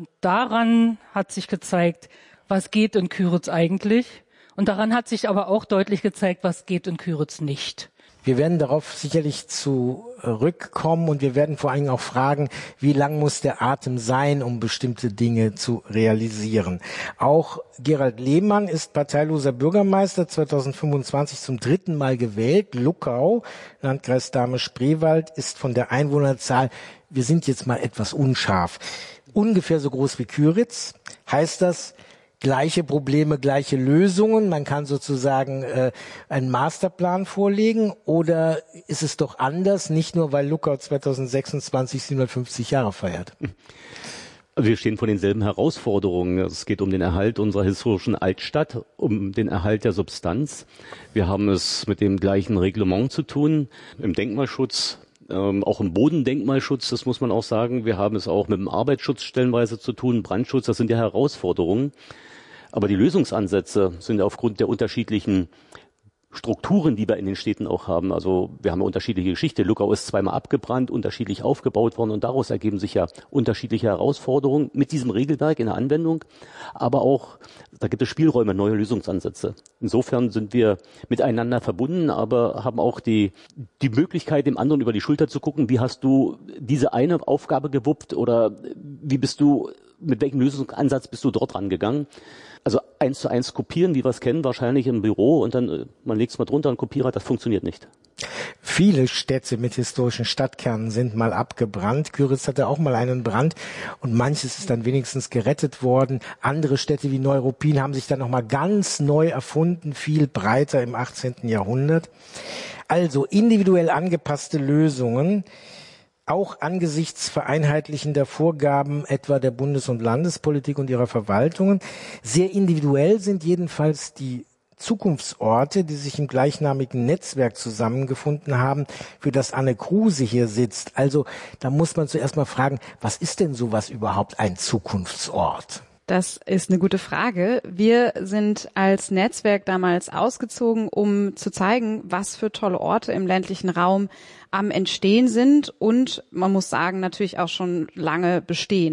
daran hat sich gezeigt, was geht in Kyritz eigentlich. Und daran hat sich aber auch deutlich gezeigt, was geht in Kyritz nicht. Wir werden darauf sicherlich zurückkommen und wir werden vor allem auch fragen, wie lang muss der Atem sein, um bestimmte Dinge zu realisieren. Auch Gerald Lehmann ist parteiloser Bürgermeister, 2025 zum 3. Mal gewählt. Luckau, Landkreis Dahme-Spreewald, ist von der Einwohnerzahl, wir sind jetzt mal etwas unscharf, ungefähr so groß wie Kyritz. Heißt das, gleiche Probleme, gleiche Lösungen? Man kann sozusagen einen Masterplan vorlegen, oder ist es doch anders, nicht nur weil Luckau 2026 750 Jahre feiert? Also wir stehen vor denselben Herausforderungen. Es geht um den Erhalt unserer historischen Altstadt, um den Erhalt der Substanz. Wir haben es mit dem gleichen Reglement zu tun, im Denkmalschutz, auch im Bodendenkmalschutz, das muss man auch sagen. Wir haben es auch mit dem Arbeitsschutz stellenweise zu tun, Brandschutz, das sind ja Herausforderungen. Aber die Lösungsansätze sind aufgrund der unterschiedlichen Strukturen, die wir in den Städten auch haben. Also wir haben ja unterschiedliche Geschichte. Luckau ist zweimal abgebrannt, unterschiedlich aufgebaut worden und daraus ergeben sich ja unterschiedliche Herausforderungen mit diesem Regelwerk in der Anwendung. Aber auch, da gibt es Spielräume, neue Lösungsansätze. Insofern sind wir miteinander verbunden, aber haben auch die Möglichkeit, dem anderen über die Schulter zu gucken. Wie hast du diese eine Aufgabe gewuppt oder mit welchem Lösungsansatz bist du dort rangegangen? Also 1:1 kopieren, wie wir es kennen, wahrscheinlich im Büro und dann man legt es mal drunter und Kopierer, das funktioniert nicht. Viele Städte mit historischen Stadtkernen sind mal abgebrannt. Kyritz hatte auch mal einen Brand und manches ist dann wenigstens gerettet worden. Andere Städte wie Neuruppin haben sich dann nochmal ganz neu erfunden, viel breiter im 18. Jahrhundert. Also individuell angepasste Lösungen, auch angesichts vereinheitlichender Vorgaben etwa der Bundes- und Landespolitik und ihrer Verwaltungen. Sehr individuell sind jedenfalls die Zukunftsorte, die sich im gleichnamigen Netzwerk zusammengefunden haben, für das Anne Kruse hier sitzt. Also da muss man zuerst mal fragen, was ist denn sowas überhaupt ein Zukunftsort? Das ist eine gute Frage. Wir sind als Netzwerk damals ausgezogen, um zu zeigen, was für tolle Orte im ländlichen Raum am Entstehen sind und man muss sagen, natürlich auch schon lange bestehen.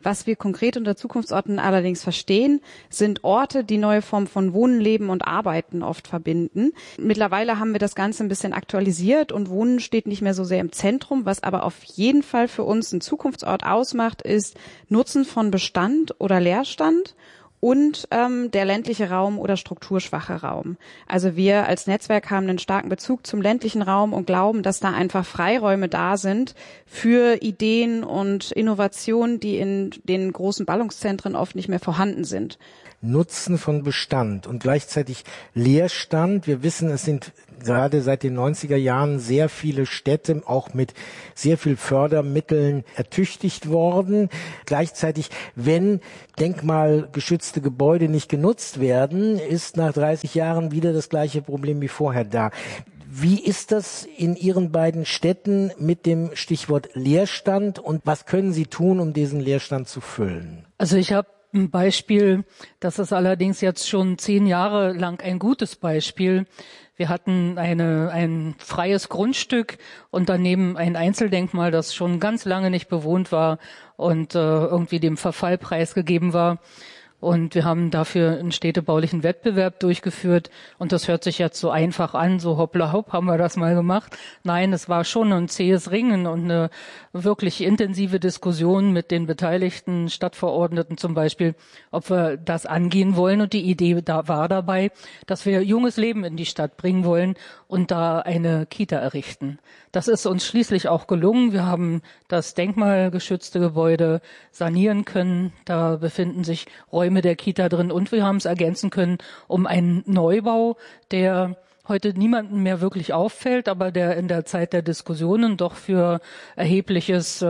Was wir konkret unter Zukunftsorten allerdings verstehen, sind Orte, die neue Formen von Wohnen, Leben und Arbeiten oft verbinden. Mittlerweile haben wir das Ganze ein bisschen aktualisiert und Wohnen steht nicht mehr so sehr im Zentrum. Was aber auf jeden Fall für uns einen Zukunftsort ausmacht, ist Nutzen von Bestand oder Leerstand und der ländliche Raum oder strukturschwache Raum. Also wir als Netzwerk haben einen starken Bezug zum ländlichen Raum und glauben, dass da einfach Freiräume da sind für Ideen und Innovationen, die in den großen Ballungszentren oft nicht mehr vorhanden sind. Nutzen von Bestand und gleichzeitig Leerstand. Wir wissen, es sind gerade seit den 90er Jahren sehr viele Städte auch mit sehr viel Fördermitteln ertüchtigt worden. Gleichzeitig, wenn denkmalgeschützte Gebäude nicht genutzt werden, ist nach 30 Jahren wieder das gleiche Problem wie vorher da. Wie ist das in Ihren beiden Städten mit dem Stichwort Leerstand und was können Sie tun, um diesen Leerstand zu füllen? Also ich habe ein Beispiel, das ist allerdings jetzt schon 10 Jahre lang ein gutes Beispiel. Wir hatten ein freies Grundstück und daneben ein Einzeldenkmal, das schon ganz lange nicht bewohnt war und irgendwie dem Verfall preisgegeben war. Und wir haben dafür einen städtebaulichen Wettbewerb durchgeführt. Und das hört sich jetzt so einfach an, so hoppla hopp haben wir das mal gemacht. Nein, es war schon ein zähes Ringen und eine wirklich intensive Diskussion mit den beteiligten Stadtverordneten zum Beispiel, ob wir das angehen wollen. Und die Idee war dabei, dass wir junges Leben in die Stadt bringen wollen und da eine Kita errichten. Das ist uns schließlich auch gelungen. Wir haben das denkmalgeschützte Gebäude sanieren können. Da befinden sich Räume der Kita drin und wir haben es ergänzen können um einen Neubau, der heute niemandem mehr wirklich auffällt, aber der in der Zeit der Diskussionen doch für Erhebliches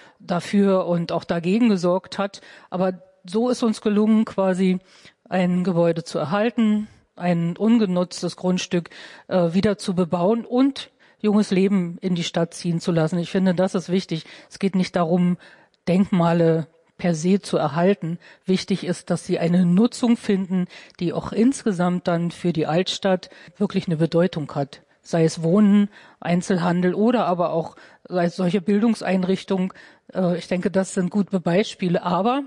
dafür und auch dagegen gesorgt hat. Aber so ist uns gelungen, quasi ein Gebäude zu erhalten, ein ungenutztes Grundstück wieder zu bebauen und junges Leben in die Stadt ziehen zu lassen. Ich finde, das ist wichtig. Es geht nicht darum, Denkmale per se zu erhalten. Wichtig ist, dass sie eine Nutzung finden, die auch insgesamt dann für die Altstadt wirklich eine Bedeutung hat. Sei es Wohnen, Einzelhandel oder aber auch sei es solche Bildungseinrichtungen. Ich denke, das sind gute Beispiele. Aber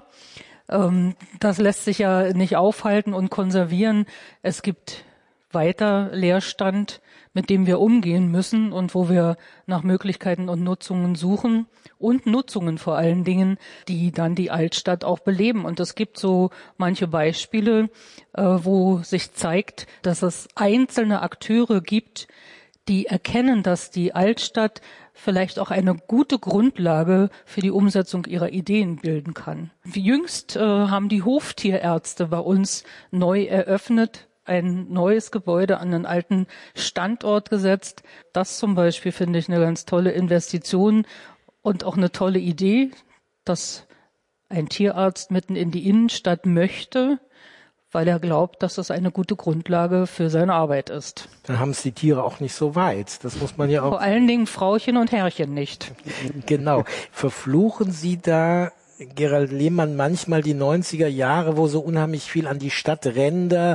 das lässt sich ja nicht aufhalten und konservieren. Es gibt weiter Leerstand, mit dem wir umgehen müssen und wo wir nach Möglichkeiten und Nutzungen suchen und Nutzungen vor allen Dingen, die dann die Altstadt auch beleben. Und es gibt so manche Beispiele, wo sich zeigt, dass es einzelne Akteure gibt, die erkennen, dass die Altstadt vielleicht auch eine gute Grundlage für die Umsetzung ihrer Ideen bilden kann. Jüngst haben die Hoftierärzte bei uns neu eröffnet, ein neues Gebäude an einen alten Standort gesetzt. Das zum Beispiel finde ich eine ganz tolle Investition und auch eine tolle Idee, dass ein Tierarzt mitten in die Innenstadt möchte, weil er glaubt, dass das eine gute Grundlage für seine Arbeit ist. Dann haben es die Tiere auch nicht so weit. Das muss man ja auch. Vor allen Dingen Frauchen und Herrchen nicht. Genau. Verfluchen Sie da, Gerald Lehmann, manchmal die 90er Jahre, wo so unheimlich viel an die Stadtränder,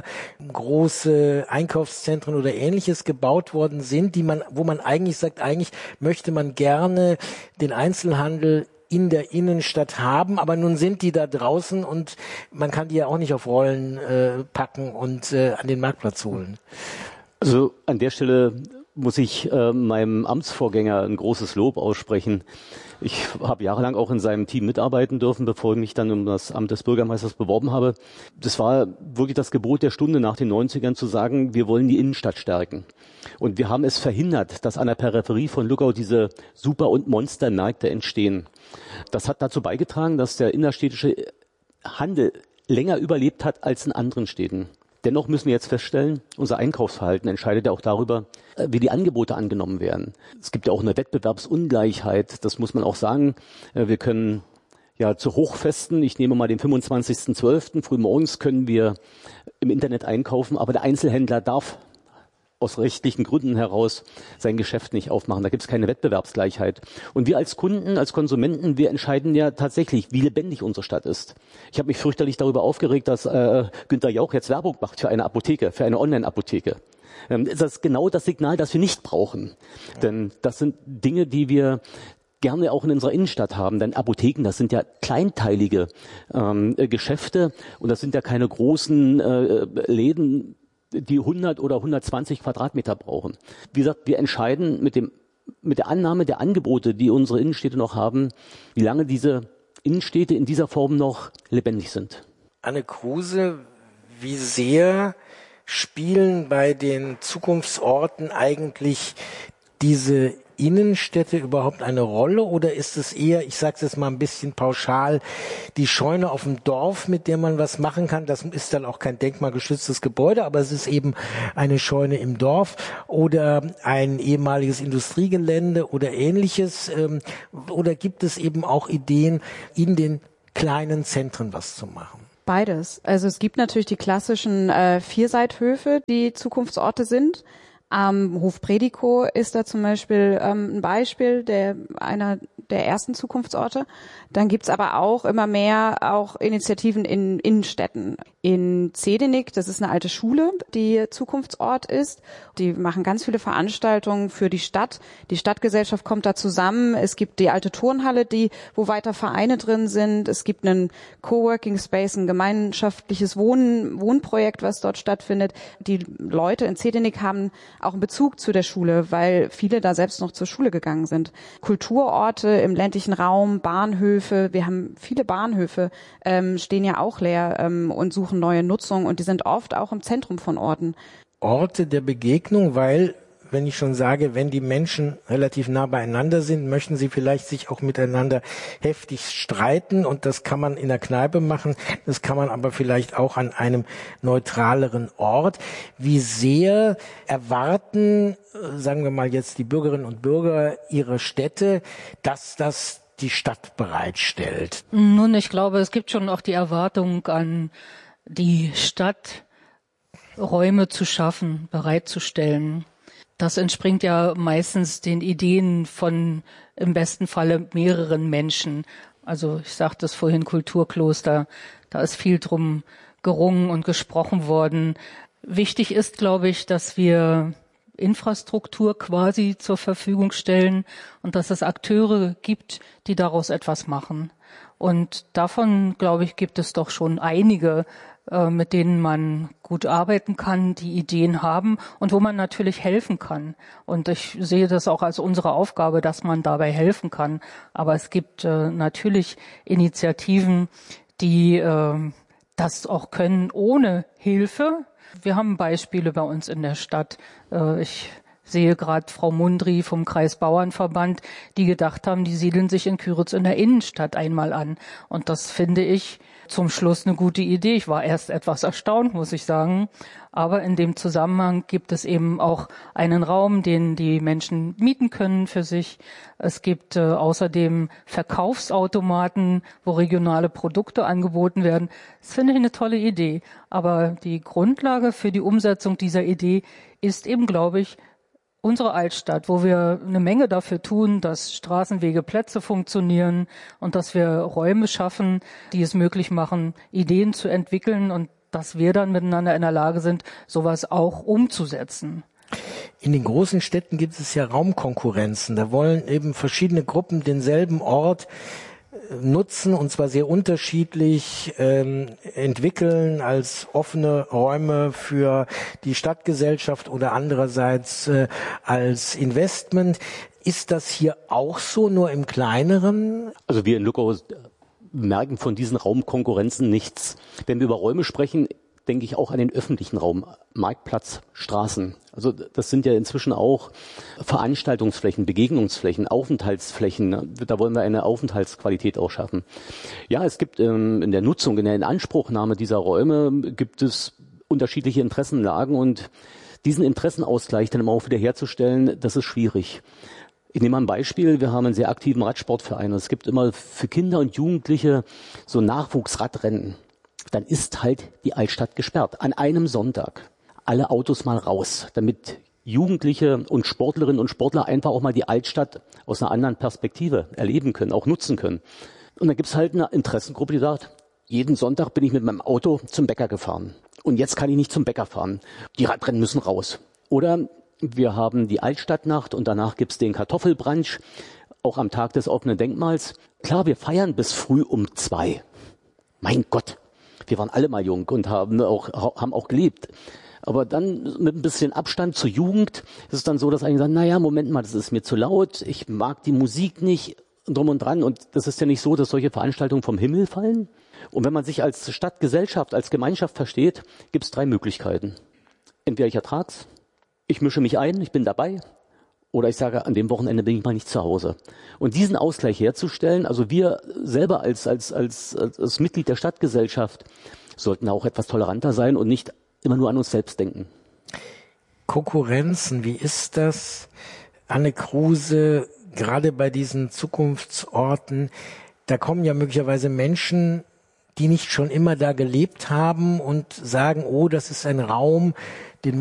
große Einkaufszentren oder Ähnliches gebaut worden sind, wo man eigentlich sagt, eigentlich möchte man gerne den Einzelhandel in der Innenstadt haben, aber nun sind die da draußen und man kann die ja auch nicht auf Rollen packen und an den Marktplatz holen. Also an der Stelle muss ich meinem Amtsvorgänger ein großes Lob aussprechen. Ich habe jahrelang auch in seinem Team mitarbeiten dürfen, bevor ich mich dann um das Amt des Bürgermeisters beworben habe. Das war wirklich das Gebot der Stunde nach den 90ern zu sagen, wir wollen die Innenstadt stärken. Und wir haben es verhindert, dass an der Peripherie von Lückau diese Super- und Monstermärkte entstehen. Das hat dazu beigetragen, dass der innerstädtische Handel länger überlebt hat als in anderen Städten. Dennoch müssen wir jetzt feststellen, unser Einkaufsverhalten entscheidet ja auch darüber, wie die Angebote angenommen werden. Es gibt ja auch eine Wettbewerbsungleichheit, das muss man auch sagen. Wir können ja zu Hochfesten, ich nehme mal den 25.12., frühmorgens können wir im Internet einkaufen, aber der Einzelhändler darf aus rechtlichen Gründen heraus sein Geschäft nicht aufmachen. Da gibt es keine Wettbewerbsgleichheit. Und wir als Kunden, als Konsumenten, wir entscheiden ja tatsächlich, wie lebendig unsere Stadt ist. Ich habe mich fürchterlich darüber aufgeregt, dass Günther Jauch jetzt Werbung macht für eine Apotheke, für eine Online-Apotheke. Das ist genau das Signal, das wir nicht brauchen. Denn das sind Dinge, die wir gerne auch in unserer Innenstadt haben. Denn Apotheken, das sind ja kleinteilige Geschäfte und das sind ja keine großen Läden, die 100 oder 120 Quadratmeter brauchen. Wie gesagt, wir entscheiden mit der Annahme der Angebote, die unsere Innenstädte noch haben, wie lange diese Innenstädte in dieser Form noch lebendig sind. Anne Kruse, wie sehr spielen bei den Zukunftsorten eigentlich diese Innenstädte überhaupt eine Rolle oder ist es eher, ich sage es jetzt mal ein bisschen pauschal, die Scheune auf dem Dorf, mit der man was machen kann? Das ist dann auch kein denkmalgeschütztes Gebäude, aber es ist eben eine Scheune im Dorf oder ein ehemaliges Industriegelände oder Ähnliches. Oder gibt es eben auch Ideen, in den kleinen Zentren was zu machen? Beides. Also es gibt natürlich die klassischen Vierseithöfe, die Zukunftsorte sind. Hof Predikow ist da zum Beispiel ein Beispiel, einer der ersten Zukunftsorte. Dann gibt's aber auch immer mehr auch Initiativen in Innenstädten. In Zedenik, das ist eine alte Schule, die Zukunftsort ist. Die machen ganz viele Veranstaltungen für die Stadt. Die Stadtgesellschaft kommt da zusammen. Es gibt die alte Turnhalle, wo weiter Vereine drin sind. Es gibt einen Coworking Space, ein gemeinschaftliches Wohnprojekt, was dort stattfindet. Die Leute in Zedenik haben auch einen Bezug zu der Schule, weil viele da selbst noch zur Schule gegangen sind. Kulturorte im ländlichen Raum, Bahnhöfe, wir haben viele Bahnhöfe, stehen ja auch leer und suchen neue Nutzung und die sind oft auch im Zentrum von Orten. Orte der Begegnung, weil, wenn ich schon sage, wenn die Menschen relativ nah beieinander sind, möchten sie vielleicht sich auch miteinander heftig streiten und das kann man in der Kneipe machen, das kann man aber vielleicht auch an einem neutraleren Ort. Wie sehr erwarten, sagen wir mal jetzt die Bürgerinnen und Bürger ihrer Städte, dass das die Stadt bereitstellt? Nun, ich glaube, es gibt schon auch die Erwartung an die Stadt, Räume zu schaffen, bereitzustellen. Das entspringt ja meistens den Ideen von im besten Falle mehreren Menschen. Also ich sagte es vorhin, Kulturkloster, da ist viel drum gerungen und gesprochen worden. Wichtig ist, glaube ich, dass wir Infrastruktur quasi zur Verfügung stellen und dass es Akteure gibt, die daraus etwas machen. Und davon, glaube ich, gibt es doch schon einige, mit denen man gut arbeiten kann, die Ideen haben und wo man natürlich helfen kann. Und ich sehe das auch als unsere Aufgabe, dass man dabei helfen kann. Aber es gibt natürlich Initiativen, die das auch können ohne Hilfe. Wir haben Beispiele bei uns in der Stadt. Ich sehe gerade Frau Mundry vom Kreisbauernverband, die gedacht haben, die siedeln sich in Kyritz in der Innenstadt einmal an. Und das finde ich zum Schluss eine gute Idee. Ich war erst etwas erstaunt, muss ich sagen. Aber in dem Zusammenhang gibt es eben auch einen Raum, den die Menschen mieten können für sich. Es gibt außerdem Verkaufsautomaten, wo regionale Produkte angeboten werden. Das finde ich eine tolle Idee. Aber die Grundlage für die Umsetzung dieser Idee ist eben, glaube ich, unsere Altstadt, wo wir eine Menge dafür tun, dass Straßenwege, Plätze funktionieren und dass wir Räume schaffen, die es möglich machen, Ideen zu entwickeln und dass wir dann miteinander in der Lage sind, sowas auch umzusetzen. In den großen Städten gibt es ja Raumkonkurrenzen. Da wollen eben verschiedene Gruppen denselben Ort nutzen und zwar sehr unterschiedlich entwickeln als offene Räume für die Stadtgesellschaft oder andererseits als Investment. Ist das hier auch so, nur im Kleineren? Also wir in Lückau merken von diesen Raumkonkurrenzen nichts. Wenn wir über Räume sprechen, denke ich auch an den öffentlichen Raum, Marktplatz, Straßen. Also das sind ja inzwischen auch Veranstaltungsflächen, Begegnungsflächen, Aufenthaltsflächen. Da wollen wir eine Aufenthaltsqualität auch schaffen. Ja, es gibt in der Nutzung, in der Inanspruchnahme dieser Räume gibt es unterschiedliche Interessenlagen und diesen Interessenausgleich dann immer auch wieder herzustellen, das ist schwierig. Ich nehme mal ein Beispiel. Wir haben einen sehr aktiven Radsportverein. Es gibt immer für Kinder und Jugendliche so Nachwuchsradrennen. Dann ist halt die Altstadt gesperrt. An einem Sonntag. Alle Autos mal raus, damit Jugendliche und Sportlerinnen und Sportler einfach auch mal die Altstadt aus einer anderen Perspektive erleben können, auch nutzen können. Und dann gibt's halt eine Interessengruppe, die sagt, jeden Sonntag bin ich mit meinem Auto zum Bäcker gefahren. Und jetzt kann ich nicht zum Bäcker fahren. Die Radrennen müssen raus. Oder wir haben die Altstadtnacht und danach gibt's den Kartoffelbrunch. auch am Tag des offenen Denkmals. Klar, wir feiern bis früh um 2. Mein Gott, wir waren alle mal jung und haben auch gelebt. Aber dann mit ein bisschen Abstand zur Jugend ist es dann so, dass einige sagen, naja, Moment mal, das ist mir zu laut, ich mag die Musik nicht, drum und dran. Und das ist ja nicht so, dass solche Veranstaltungen vom Himmel fallen. Und wenn man sich als Stadtgesellschaft, als Gemeinschaft versteht, gibt es 3 Möglichkeiten. Entweder ich ertrag's, ich mische mich ein, ich bin dabei, oder ich sage, an dem Wochenende bin ich mal nicht zu Hause. Und diesen Ausgleich herzustellen, also wir selber als Mitglied der Stadtgesellschaft sollten auch etwas toleranter sein und nicht immer nur an uns selbst denken. Konkurrenzen, wie ist das? Anne Kruse, gerade bei diesen Zukunftsorten, da kommen ja möglicherweise Menschen, die nicht schon immer da gelebt haben und sagen, oh, das ist ein Raum,